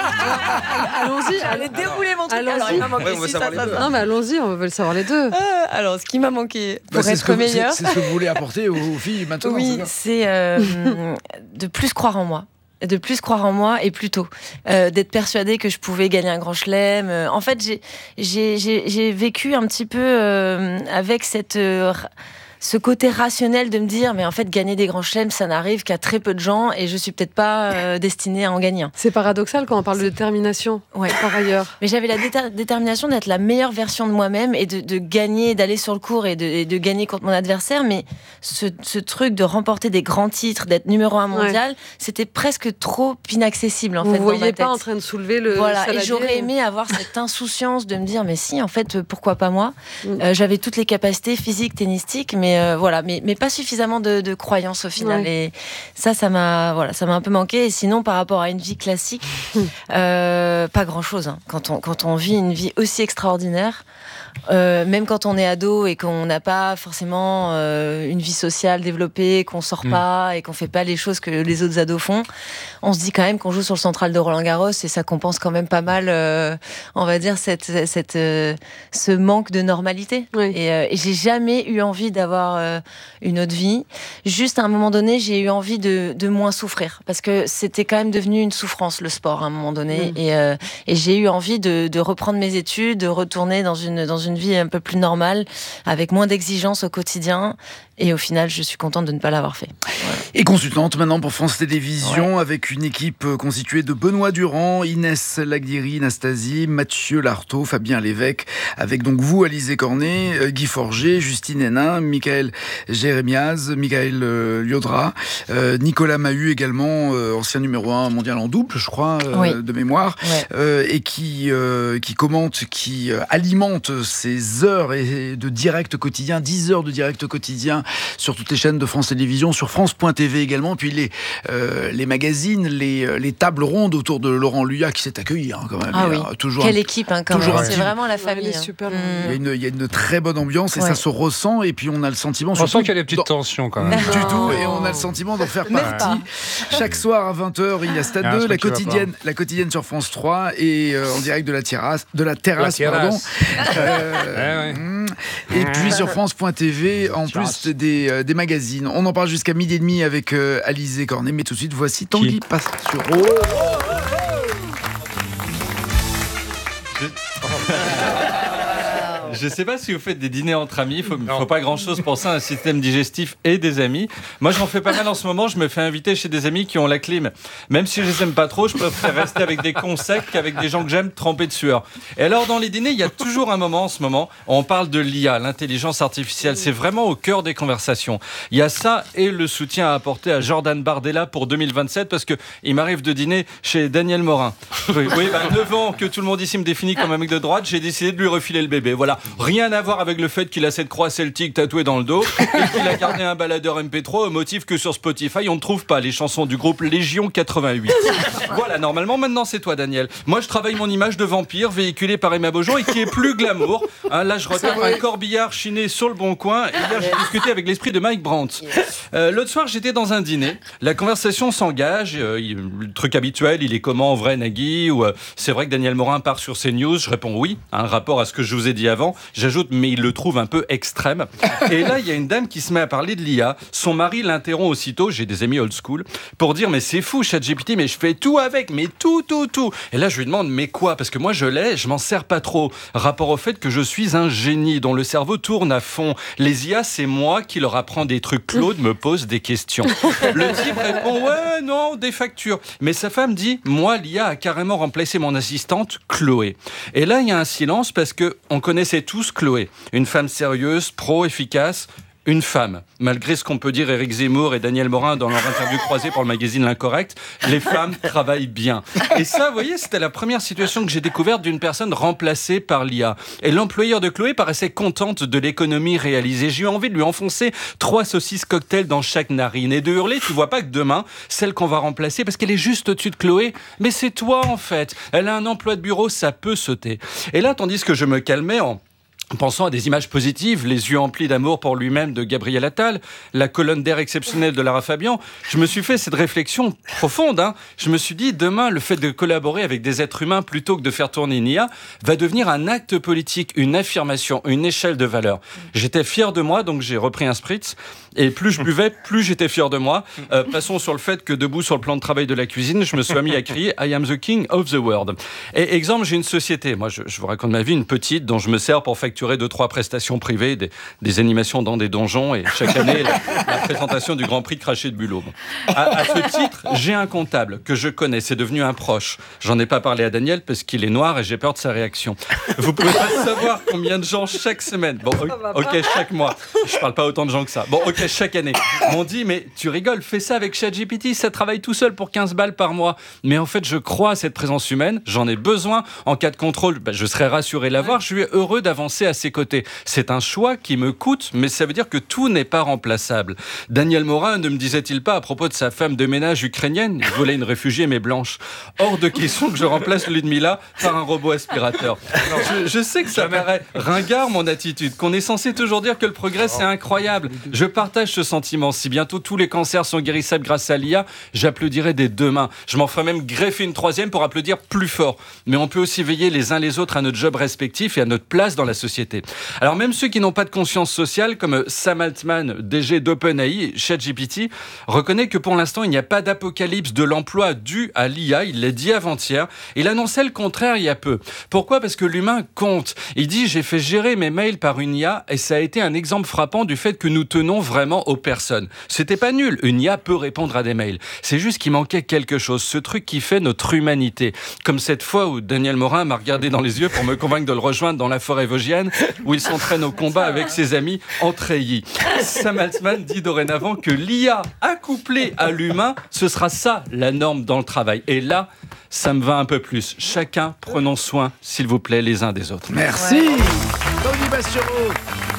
Allons-y, J'allais dérouler mon truc. Allons-y. Alors, il m'a manqué Ouais, on veut ci, savoir ça, les ça, deux. ça. Non, mais allons-y, on veut le savoir les deux. Euh, alors, ce qui m'a manqué pour Bah, c'est être ce que vous- meilleure... C'est c'est ce que vous voulez apporter aux, aux filles maintenant. Oui, c'est ça c'est euh, de plus croire en moi. De plus croire en moi et plus tôt. Euh, d'être persuadée que je pouvais gagner un grand chelem. Euh, en fait, j'ai, j'ai, j'ai, j'ai vécu un petit peu euh, avec cette... Euh, ce côté rationnel de me dire, mais en fait, gagner des grands chelems, ça n'arrive qu'à très peu de gens et je suis peut-être pas euh, destinée à en gagner un. C'est paradoxal quand on parle de détermination, Ouais. par ailleurs. Mais j'avais la déter- détermination d'être la meilleure version de moi-même et de, de gagner, d'aller sur le court et de, et de gagner contre mon adversaire. Mais ce, ce truc de remporter des grands titres, d'être numéro un mondial, c'était presque trop inaccessible en Vous fait. ne dans ma voyez pas tête. en train de soulever le Voilà, et saladier. j'aurais aimé avoir cette insouciance de me dire, mais si, en fait, euh, pourquoi pas moi euh, J'avais toutes les capacités physiques, tennistiques, mais euh, voilà, mais, mais pas suffisamment de, de croyance au final. Ouais. Et ça, ça m'a, voilà, ça m'a un peu manqué. Et sinon, par rapport à une vie classique, euh, pas grand-chose. Hein. Quand on, quand on vit une vie aussi extraordinaire, Euh, même quand on est ado et qu'on n'a pas forcément euh, une vie sociale développée, qu'on sort mmh. pas et qu'on fait pas les choses que les autres ados font, on se dit quand même qu'on joue sur le central de Roland-Garros et ça compense quand même pas mal, euh, on va dire, cette, cette, euh, ce manque de normalité. Oui. Et, euh, et j'ai jamais eu envie d'avoir euh, une autre vie. Juste à un moment donné, j'ai eu envie de, de moins souffrir parce que c'était quand même devenu une souffrance le sport à un moment donné. Mmh. Et, euh, et j'ai eu envie de, de reprendre mes études, de retourner dans une dans une une vie un peu plus normale, avec moins d'exigences au quotidien. Et au final, je suis contente de ne pas l'avoir fait. Voilà. Et consultante maintenant pour France Télévisions, ouais. avec une équipe constituée de Benoît Durand, Inès Lagdieri, Anastasie, Mathieu Lartaud, Fabien Lévesque, avec donc vous, Alizé Cornet, Guy Forger, Justine Hénin, Michael Jérémiaz, Michael euh, Liodra, euh, Nicolas Mahut également, euh, ancien numéro un mondial en double, je crois, euh, oui. de mémoire, ouais. euh, et qui, euh, qui commente, qui euh, alimente ces heures et de direct quotidien, dix heures de direct quotidien sur toutes les chaînes de France Télévisions, sur France point T V également, puis les, euh, les magazines, les, les tables rondes autour de Laurent Luyat qui s'est accueilli hein, quand même. Ah oui. a, toujours Quelle un, équipe hein, quand même, c'est vraiment la famille. Ouais, super. Mmh. Il, y a une, il y a une très bonne ambiance et ouais. ça se ressent et puis on a le sentiment... On sent qu'il y a des petites dans... tensions quand même. Du tout, et on a le sentiment d'en faire partie. Chaque soir à vingt heures, il y a Stade ah, deux, la quotidienne, la quotidienne sur France trois et euh, en direct de la terrasse, de la terrasse, la pardon. euh, ouais, ouais. Et puis sur France point T V, en plus des, euh, des magazines. On en parle jusqu'à midi et demi avec euh, Alizé Cornet, mais tout de suite, voici Tanguy Pastureau. Je sais pas si vous faites des dîners entre amis, il faut, faut pas grand chose pour ça, un système digestif et des amis. Moi j'en fais pas mal en ce moment, je me fais inviter chez des amis qui ont la clim. Même si je les aime pas trop, je préfère rester avec des cons secs qu'avec des gens que j'aime trempés de sueur. Et alors dans les dîners, il y a toujours un moment en ce moment, où on parle de l'I A, l'intelligence artificielle, c'est vraiment au cœur des conversations. Il y a ça et le soutien à apporter à Jordan Bardella pour deux mille vingt-sept, parce que il m'arrive de dîner chez Daniel Morin. Oui, oui bah, neuf ans que tout le monde ici me définit comme un mec de droite, j'ai décidé de lui refiler le bébé, voilà. Rien à voir avec le fait qu'il a cette croix celtique tatouée dans le dos et qu'il a gardé un baladeur M P trois au motif que sur Spotify on ne trouve pas les chansons du groupe Légion quatre-vingt-huit. Voilà, normalement maintenant c'est toi Daniel. Moi je travaille mon image de vampire véhiculée par Emma Beaujean et qui est plus glamour. Hein, là je retape un corbillard chiné sur le bon coin et hier j'ai discuté avec l'esprit de Mike Brandt. Euh, l'autre soir j'étais dans un dîner, la conversation s'engage, euh, le truc habituel, il est comment en vrai Nagui ou euh, c'est vrai que Daniel Morin part sur CNews, je réponds oui, un rapport à ce que je vous ai dit avant. J'ajoute, mais il le trouve un peu extrême. Et là, il y a une dame qui se met à parler de l'I A. Son mari l'interrompt aussitôt, j'ai des amis old school, pour dire, mais c'est fou, ChatGPT, mais je fais tout avec, mais tout, tout, tout. Et là, je lui demande, mais quoi? Parce que moi, je l'ai, je m'en sers pas trop. Rapport au fait que je suis un génie dont le cerveau tourne à fond. Les I A, c'est moi qui leur apprends des trucs. Claude me pose des questions. Le type répond, ouais, non, des factures. Mais sa femme dit, moi, l'I A a carrément remplacé mon assistante, Chloé. Et là, il y a un silence parce que on connaissait tous Chloé, une femme sérieuse, pro, efficace, une femme. Malgré ce qu'on peut dire Éric Zemmour et Daniel Morin dans leur interview croisée pour le magazine L'Incorrect, les femmes travaillent bien. Et ça, vous voyez, c'était la première situation que j'ai découverte d'une personne remplacée par l'I A. Et l'employeur de Chloé paraissait contente de l'économie réalisée. J'ai eu envie de lui enfoncer trois saucisses cocktail dans chaque narine et de hurler, tu vois pas que demain, celle qu'on va remplacer, parce qu'elle est juste au-dessus de Chloé, mais c'est toi en fait. Elle a un emploi de bureau, ça peut sauter. Et là, tandis que je me calmais en pensant à des images positives, les yeux emplis d'amour pour lui-même de Gabriel Attal, la colonne d'air exceptionnelle de Lara Fabian, je me suis fait cette réflexion profonde. Hein. Je me suis dit, demain, le fait de collaborer avec des êtres humains plutôt que de faire tourner une I A va devenir un acte politique, une affirmation, une échelle de valeur. J'étais fier de moi, donc j'ai repris un spritz. Et plus je buvais, plus j'étais fier de moi. Euh, passons sur le fait que debout sur le plan de travail de la cuisine, je me suis mis à crier « I am the king of the world ». Et exemple, j'ai une société, moi je, je vous raconte ma vie, une petite, dont je me sers pour facturer deux, trois prestations privées, des, des animations dans des donjons et chaque année, la, la présentation du Grand Prix de cracher de bulot. Bon. À, à ce titre, j'ai un comptable que je connais, c'est devenu un proche. J'en ai pas parlé à Daniel parce qu'il est noir et j'ai peur de sa réaction. Vous pouvez pas savoir combien de gens chaque semaine, bon ok, chaque mois, je parle pas autant de gens que ça, bon ok, chaque année, m'ont dit mais tu rigoles, fais ça avec ChatGPT, ça travaille tout seul pour quinze balles par mois. Mais en fait je crois à cette présence humaine, j'en ai besoin, en cas de contrôle, bah, je serais rassuré de l'avoir, je suis heureux d'avancer à ses côtés. C'est un choix qui me coûte, mais ça veut dire que tout n'est pas remplaçable. Daniel Morin ne me disait-il pas à propos de sa femme de ménage ukrainienne, il voulait une réfugiée mais blanche. Hors de question que je remplace Ludmilla par un robot aspirateur. Je, je sais que ça paraît ringard mon attitude, qu'on est censé toujours dire que le progrès c'est incroyable. Je partage ce sentiment. Si bientôt tous les cancers sont guérissables grâce à l'I A, j'applaudirai des deux mains. Je m'en ferai même greffer une troisième pour applaudir plus fort. Mais on peut aussi veiller les uns les autres à notre job respectif et à notre place dans la société. Alors même ceux qui n'ont pas de conscience sociale, comme Sam Altman, D G d'OpenAI, ChatGPT, reconnaît que pour l'instant il n'y a pas d'apocalypse de l'emploi dû à l'I A. Il l'a dit avant-hier. Il annonçait le contraire il y a peu. Pourquoi ? Parce que l'humain compte. Il dit « J'ai fait gérer mes mails par une I A et ça a été un exemple frappant du fait que nous tenons vraiment aux personnes. » C'était pas nul. Une I A peut répondre à des mails. C'est juste qu'il manquait quelque chose. Ce truc qui fait notre humanité. Comme cette fois où Daniel Morin m'a regardé dans les yeux pour me convaincre de le rejoindre dans la forêt vosgienne où il s'entraîne au combat avec ses amis en treillis. Sam Altman dit dorénavant que l'I A accouplée à l'humain, ce sera ça la norme dans le travail. Et là, ça me va un peu plus. Chacun prenons soin, s'il vous plaît, les uns des autres. Merci. Ouais. Tanguy Bastureau.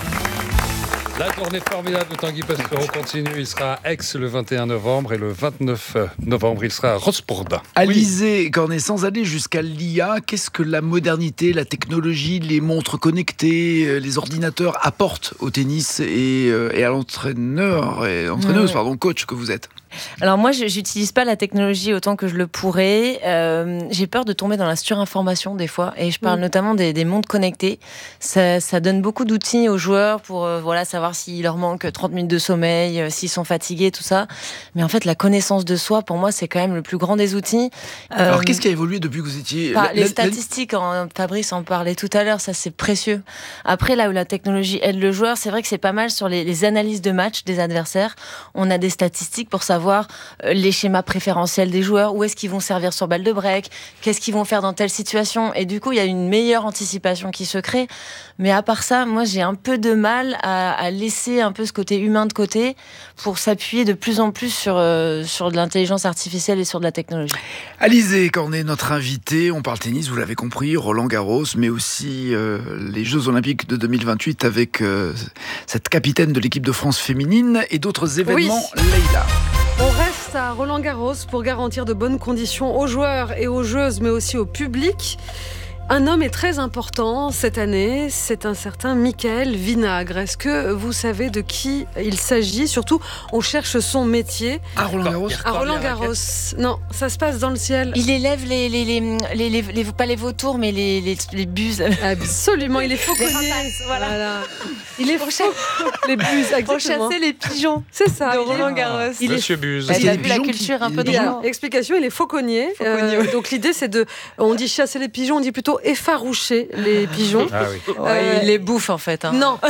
La tournée formidable de Tanguy Pastureau continue. Il sera à Aix le vingt et un novembre et le vingt-neuf novembre, il sera à Rospurda. Alizé Cornet, sans aller jusqu'à l'I A, qu'est-ce que la modernité, la technologie, les montres connectées, les ordinateurs apportent au tennis et, et à l'entraîneur, et entraîneuse, ouais. pardon, coach que vous êtes? Alors moi, je n'utilise pas la technologie autant que je le pourrais. Euh, j'ai peur de tomber dans la surinformation des fois. Et je parle mmh. notamment des, des montres connectées. Ça, ça donne beaucoup d'outils aux joueurs pour euh, voilà, savoir s'il leur manque trente minutes de sommeil, euh, s'ils sont fatigués, tout ça. Mais en fait, la connaissance de soi, pour moi, c'est quand même le plus grand des outils. Euh, Alors, qu'est-ce qui a évolué depuis que vous étiez... Bah, la, les la, statistiques, en, Fabrice en parlait tout à l'heure, ça c'est précieux. Après, là où la technologie aide le joueur, c'est vrai que c'est pas mal sur les, les analyses de match des adversaires. On a des statistiques pour savoir voir les schémas préférentiels des joueurs, où est-ce qu'ils vont servir sur balle de break, qu'est-ce qu'ils vont faire dans telle situation, et du coup il y a une meilleure anticipation qui se crée. Mais à part ça, moi j'ai un peu de mal à, à laisser un peu ce côté humain de côté pour s'appuyer de plus en plus sur, euh, sur de l'intelligence artificielle et sur de la technologie. Alizé Cornet, notre invité, on parle tennis, vous l'avez compris, Roland Garros, mais aussi euh, les Jeux Olympiques de deux mille vingt-huit avec euh, cette capitaine de l'équipe de France féminine et d'autres événements, oui. Leïla. On reste à Roland-Garros pour garantir de bonnes conditions aux joueurs et aux joueuses, mais aussi au public. Un homme est très important cette année, c'est un certain Michael Vinagre. Est-ce que vous savez de qui il s'agit ? Surtout, on cherche son métier. À Roland-Garros ? À Roland-Garros. Non, ça se passe dans le ciel. Il élève les, les, les, les, les, les pas les vautours, mais les, les, les buses. Absolument, il est fauconnier. Voilà. voilà. Il est faux. Les buses, exactement. Pour chasser les pigeons. C'est ça. De Roland-Garros. Il Monsieur Buse. Il a vu la culture qui... un peu de genre. Explication, il est fauconnier. fauconnier euh, donc l'idée, c'est de... On dit chasser les pigeons, on dit plutôt effaroucher les pigeons. Ah oui. Ouais, euh, il les bouffe en fait. Hein. Non.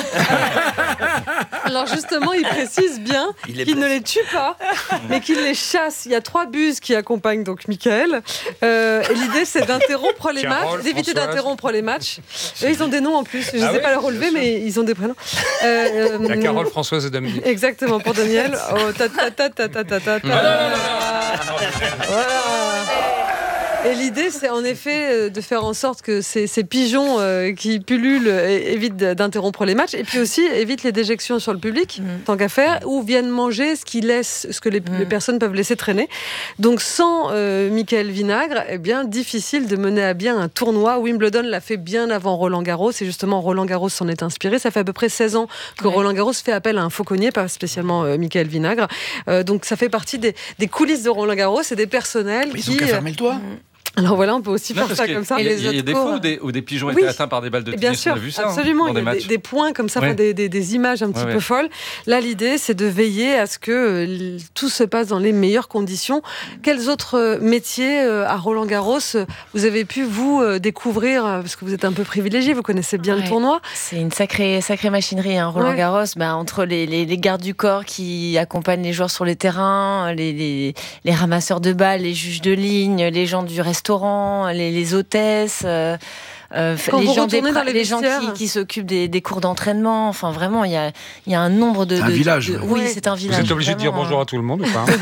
Alors justement, il précise bien il qu'il ne les tue pas, mais qu'il les chasse. Il y a trois buses qui accompagnent donc Michael. Euh, et l'idée, c'est d'interrompre les Carole, matchs, d'éviter Françoise. d'interrompre les matchs. Eux, ils ont des noms en plus. Je ne ah sais oui, pas le relever, mais ils ont des prénoms. Euh, La Carole, Françoise et Dominique. Exactement, pour Daniel. Oh, ta ta ta ta ta ta ta ta. Voilà. Et l'idée, c'est en effet de faire en sorte que ces, ces pigeons euh, qui pullulent évitent d'interrompre les matchs, et puis aussi évitent les déjections sur le public, mmh. tant qu'à faire, ou viennent manger ce, qui laisse, ce que les, mmh. les personnes peuvent laisser traîner. Donc sans euh, Michael Vinagre, eh bien, difficile de mener à bien un tournoi. Wimbledon l'a fait bien avant Roland-Garros, et justement Roland-Garros s'en est inspiré. Ça fait à peu près seize ans que ouais. Roland-Garros fait appel à un fauconnier, pas spécialement euh, Michael Vinagre. Euh, donc ça fait partie des, des coulisses de Roland-Garros et des personnels Mais qui... Ils ont qu'à fermer le toit. Mmh. Alors voilà, on peut aussi non, faire ça comme ça. Il y a, il y a des fois où des, où des pigeons étaient oui. atteints par des balles de tennis. Bien sûr, on a vu ça, absolument. hein, il y a des, des points comme ça, ouais. des, des, des images un petit ouais, peu ouais. folles. Là, l'idée, c'est de veiller à ce que euh, tout se passe dans les meilleures conditions. Quels autres métiers euh, à Roland-Garros vous avez pu, vous, euh, découvrir, euh, parce que vous êtes un peu privilégié, vous connaissez bien ouais. le tournoi. C'est une sacrée, sacrée machinerie, hein, Roland-Garros. Ouais. Bah, entre les, les, les gardes du corps qui accompagnent les joueurs sur les terrains, les, les, les ramasseurs de balles, les juges de ligne, les gens du restaurant, les, les hôtesses... Euh, Euh, Quand les vous gens, des retournez dans les les gens vestiaires. qui, qui s'occupent des, des cours d'entraînement. Enfin, vraiment, il y a, il y a un nombre de. C'est un de- village. de- oui, c'est un Vous village. êtes obligé de dire vraiment. bonjour à tout le monde ou pas?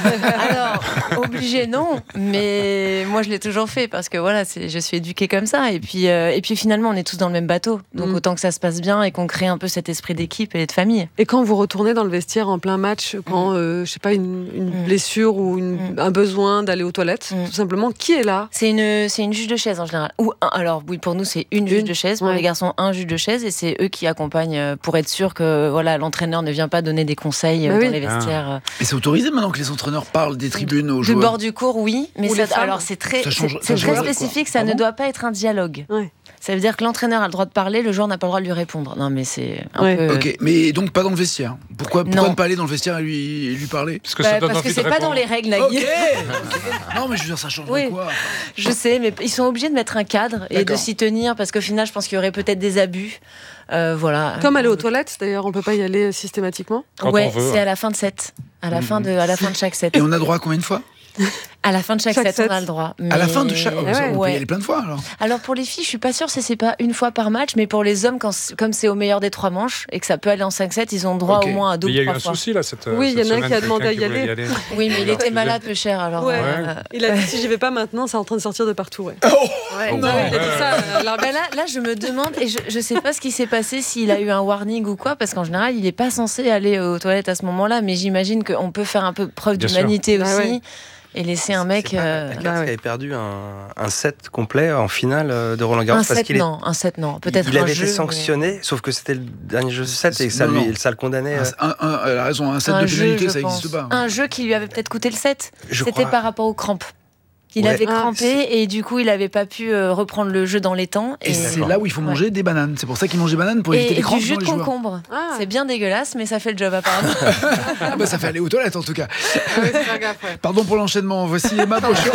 Alors, obligé non, mais moi je l'ai toujours fait parce que voilà, c'est, je suis éduquée comme ça. Et puis, euh, et puis finalement, on est tous dans le même bateau. Donc Mm. autant que ça se passe bien et qu'on crée un peu cet esprit d'équipe et de famille. Et quand vous retournez dans le vestiaire en plein match, quand, euh, je sais pas, une, une blessure ou une- un besoin d'aller aux toilettes, tout simplement, qui est là? C'est une, c'est une juge de chaise en général. Ou un, alors oui, pour nous c'est une juge de chaise, pour Ouais. les garçons un juge de chaise, et c'est eux qui accompagnent euh, pour être sûr que voilà, l'entraîneur ne vient pas donner des conseils euh, Bah oui. dans les vestiaires. euh. Et c'est autorisé maintenant que les entraîneurs parlent des tribunes aux Du joueurs. bord du cours, oui, mais Ou ça, les femmes. alors c'est très, Ça change- c'est, c'est ça très change quoi. spécifique, ça Ah ne bon doit pas être un dialogue. Ouais. Ça veut dire que l'entraîneur a le droit de parler, le joueur n'a pas le droit de lui répondre. Non, mais c'est un Ouais. peu. Ok, mais donc pas dans le vestiaire. Pourquoi, pourquoi Non. ne pas aller dans le vestiaire et lui, et lui parler? Parce que Bah, ça donne parce que envie c'est de pas répondre. dans les règles, Nagui. Ok. Non, mais je veux dire, ça change Oui. quoi? Je sais, mais ils sont obligés de mettre un cadre et de D'accord. s'y tenir parce qu'au final, je pense qu'il y aurait peut-être des abus. Euh, voilà. Comme aller aux toilettes, d'ailleurs, on peut pas y aller systématiquement. Quand ouais, on veut, c'est ouais. à la fin de set. À la fin de, à la fin de chaque set. Et on a droit à combien de fois? À la fin de chaque, Chaque set, set. on a le droit. À la Mais- fin de chaque. Oh, ça, on peut Ouais. y aller plein de fois alors. Alors pour les filles, je suis pas sûre si c'est pas une fois par match, mais pour les hommes, quand, c'est- comme c'est au meilleur des trois manches et que ça peut aller en cinq sept, ils ont droit Ok. au moins à deux Mais ou il y a eu trois un fois. souci là cette Oui, il y cette en a un semaine, qui a demandé à quelqu'un y qui voulait aller. Oui, mais il Alors, était tu malade, peu cher. Alors. Ouais. euh, Il a dit si j'y vais pas maintenant, c'est en train de sortir de partout. Ouais. ouais. Oh, non, il a dit ça. euh, l'arbitre. Bah là, là, je me demande, et je, je sais pas ce qui s'est passé, s'il a eu un warning ou quoi, parce qu'en général, il est pas censé aller aux toilettes à ce moment-là, mais j'imagine qu'on peut faire un peu preuve Bien d'humanité sûr. aussi. Ah ouais. Et laisser un mec. euh, La bah Casque ouais. avait perdu un, un set complet en finale euh, de Roland Garros un parce set, qu'il est- non, un set, non. Peut-être il un avait jeu, été mais- sanctionné, sauf que c'était le dernier jeu de set et que ça, Non, lui, non. ça le condamnait. euh, Un, un- elle a raison, un set un de jeu, pénalité, je ça pense. n'existe pas. Un jeu qui lui avait peut-être coûté le set. Je C'était crois. par rapport aux crampes. Il Ouais. avait Ah, crampé et du coup, il n'avait pas pu euh, reprendre le jeu dans les temps. Et c'est là où il faut manger des bananes. C'est pour ça qu'ils mangent des bananes pour Et, éviter et les crampes du jus dans de les joueurs. concombre. Ah. C'est bien dégueulasse, mais ça fait le job apparemment. Ah bah ça fait aller aux toilettes en tout cas. Ah ouais, faut faire gaffe, ouais. Pardon pour l'enchaînement. Voici Emma Pochon.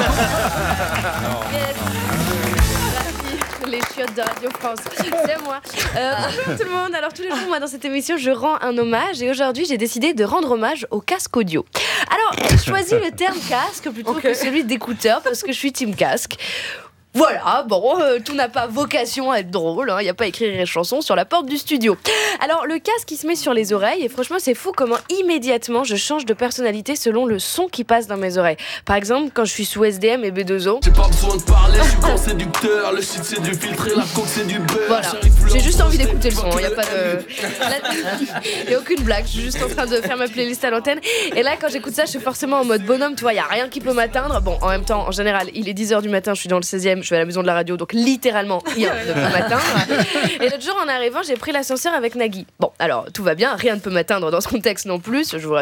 Les chiottes de Radio France, c'est moi. Euh, bonjour tout le monde. Alors tous les jours, moi dans cette émission, je rends un hommage et aujourd'hui, j'ai décidé de rendre hommage au casque audio. Alors, j'ai choisi le terme casque plutôt Ok. que celui d'écouteur parce que je suis team casque. Voilà, bon, euh, tout n'a pas vocation à être drôle, il n'y a pas écrit les chansons sur la porte du studio. Alors, le casque qui se met sur les oreilles, et franchement, c'est fou comment immédiatement je change de personnalité selon le son qui passe dans mes oreilles. Par exemple, quand je suis sous S D M et B deux O. J'ai pas besoin de parler, je suis grand séducteur. Le shit c'est du filtre et la coke c'est du beurre. Voilà, j'ai juste envie d'écouter le son, il n'y a pas de. Il n'y a aucune blague, je suis juste en train de faire ma playlist à l'antenne. Et là, quand j'écoute ça, je suis forcément en mode bonhomme, tu vois, il n'y a rien qui peut m'atteindre. Bon, en même temps, en général, il est dix heures du matin, je suis dans le seizième, je vais à la maison de la radio, donc littéralement, rien ne peut m'atteindre. Et l'autre jour, en arrivant, j'ai pris l'ascenseur avec Nagui. Bon, alors, tout va bien, rien ne peut m'atteindre dans ce contexte non plus, je vous rassure.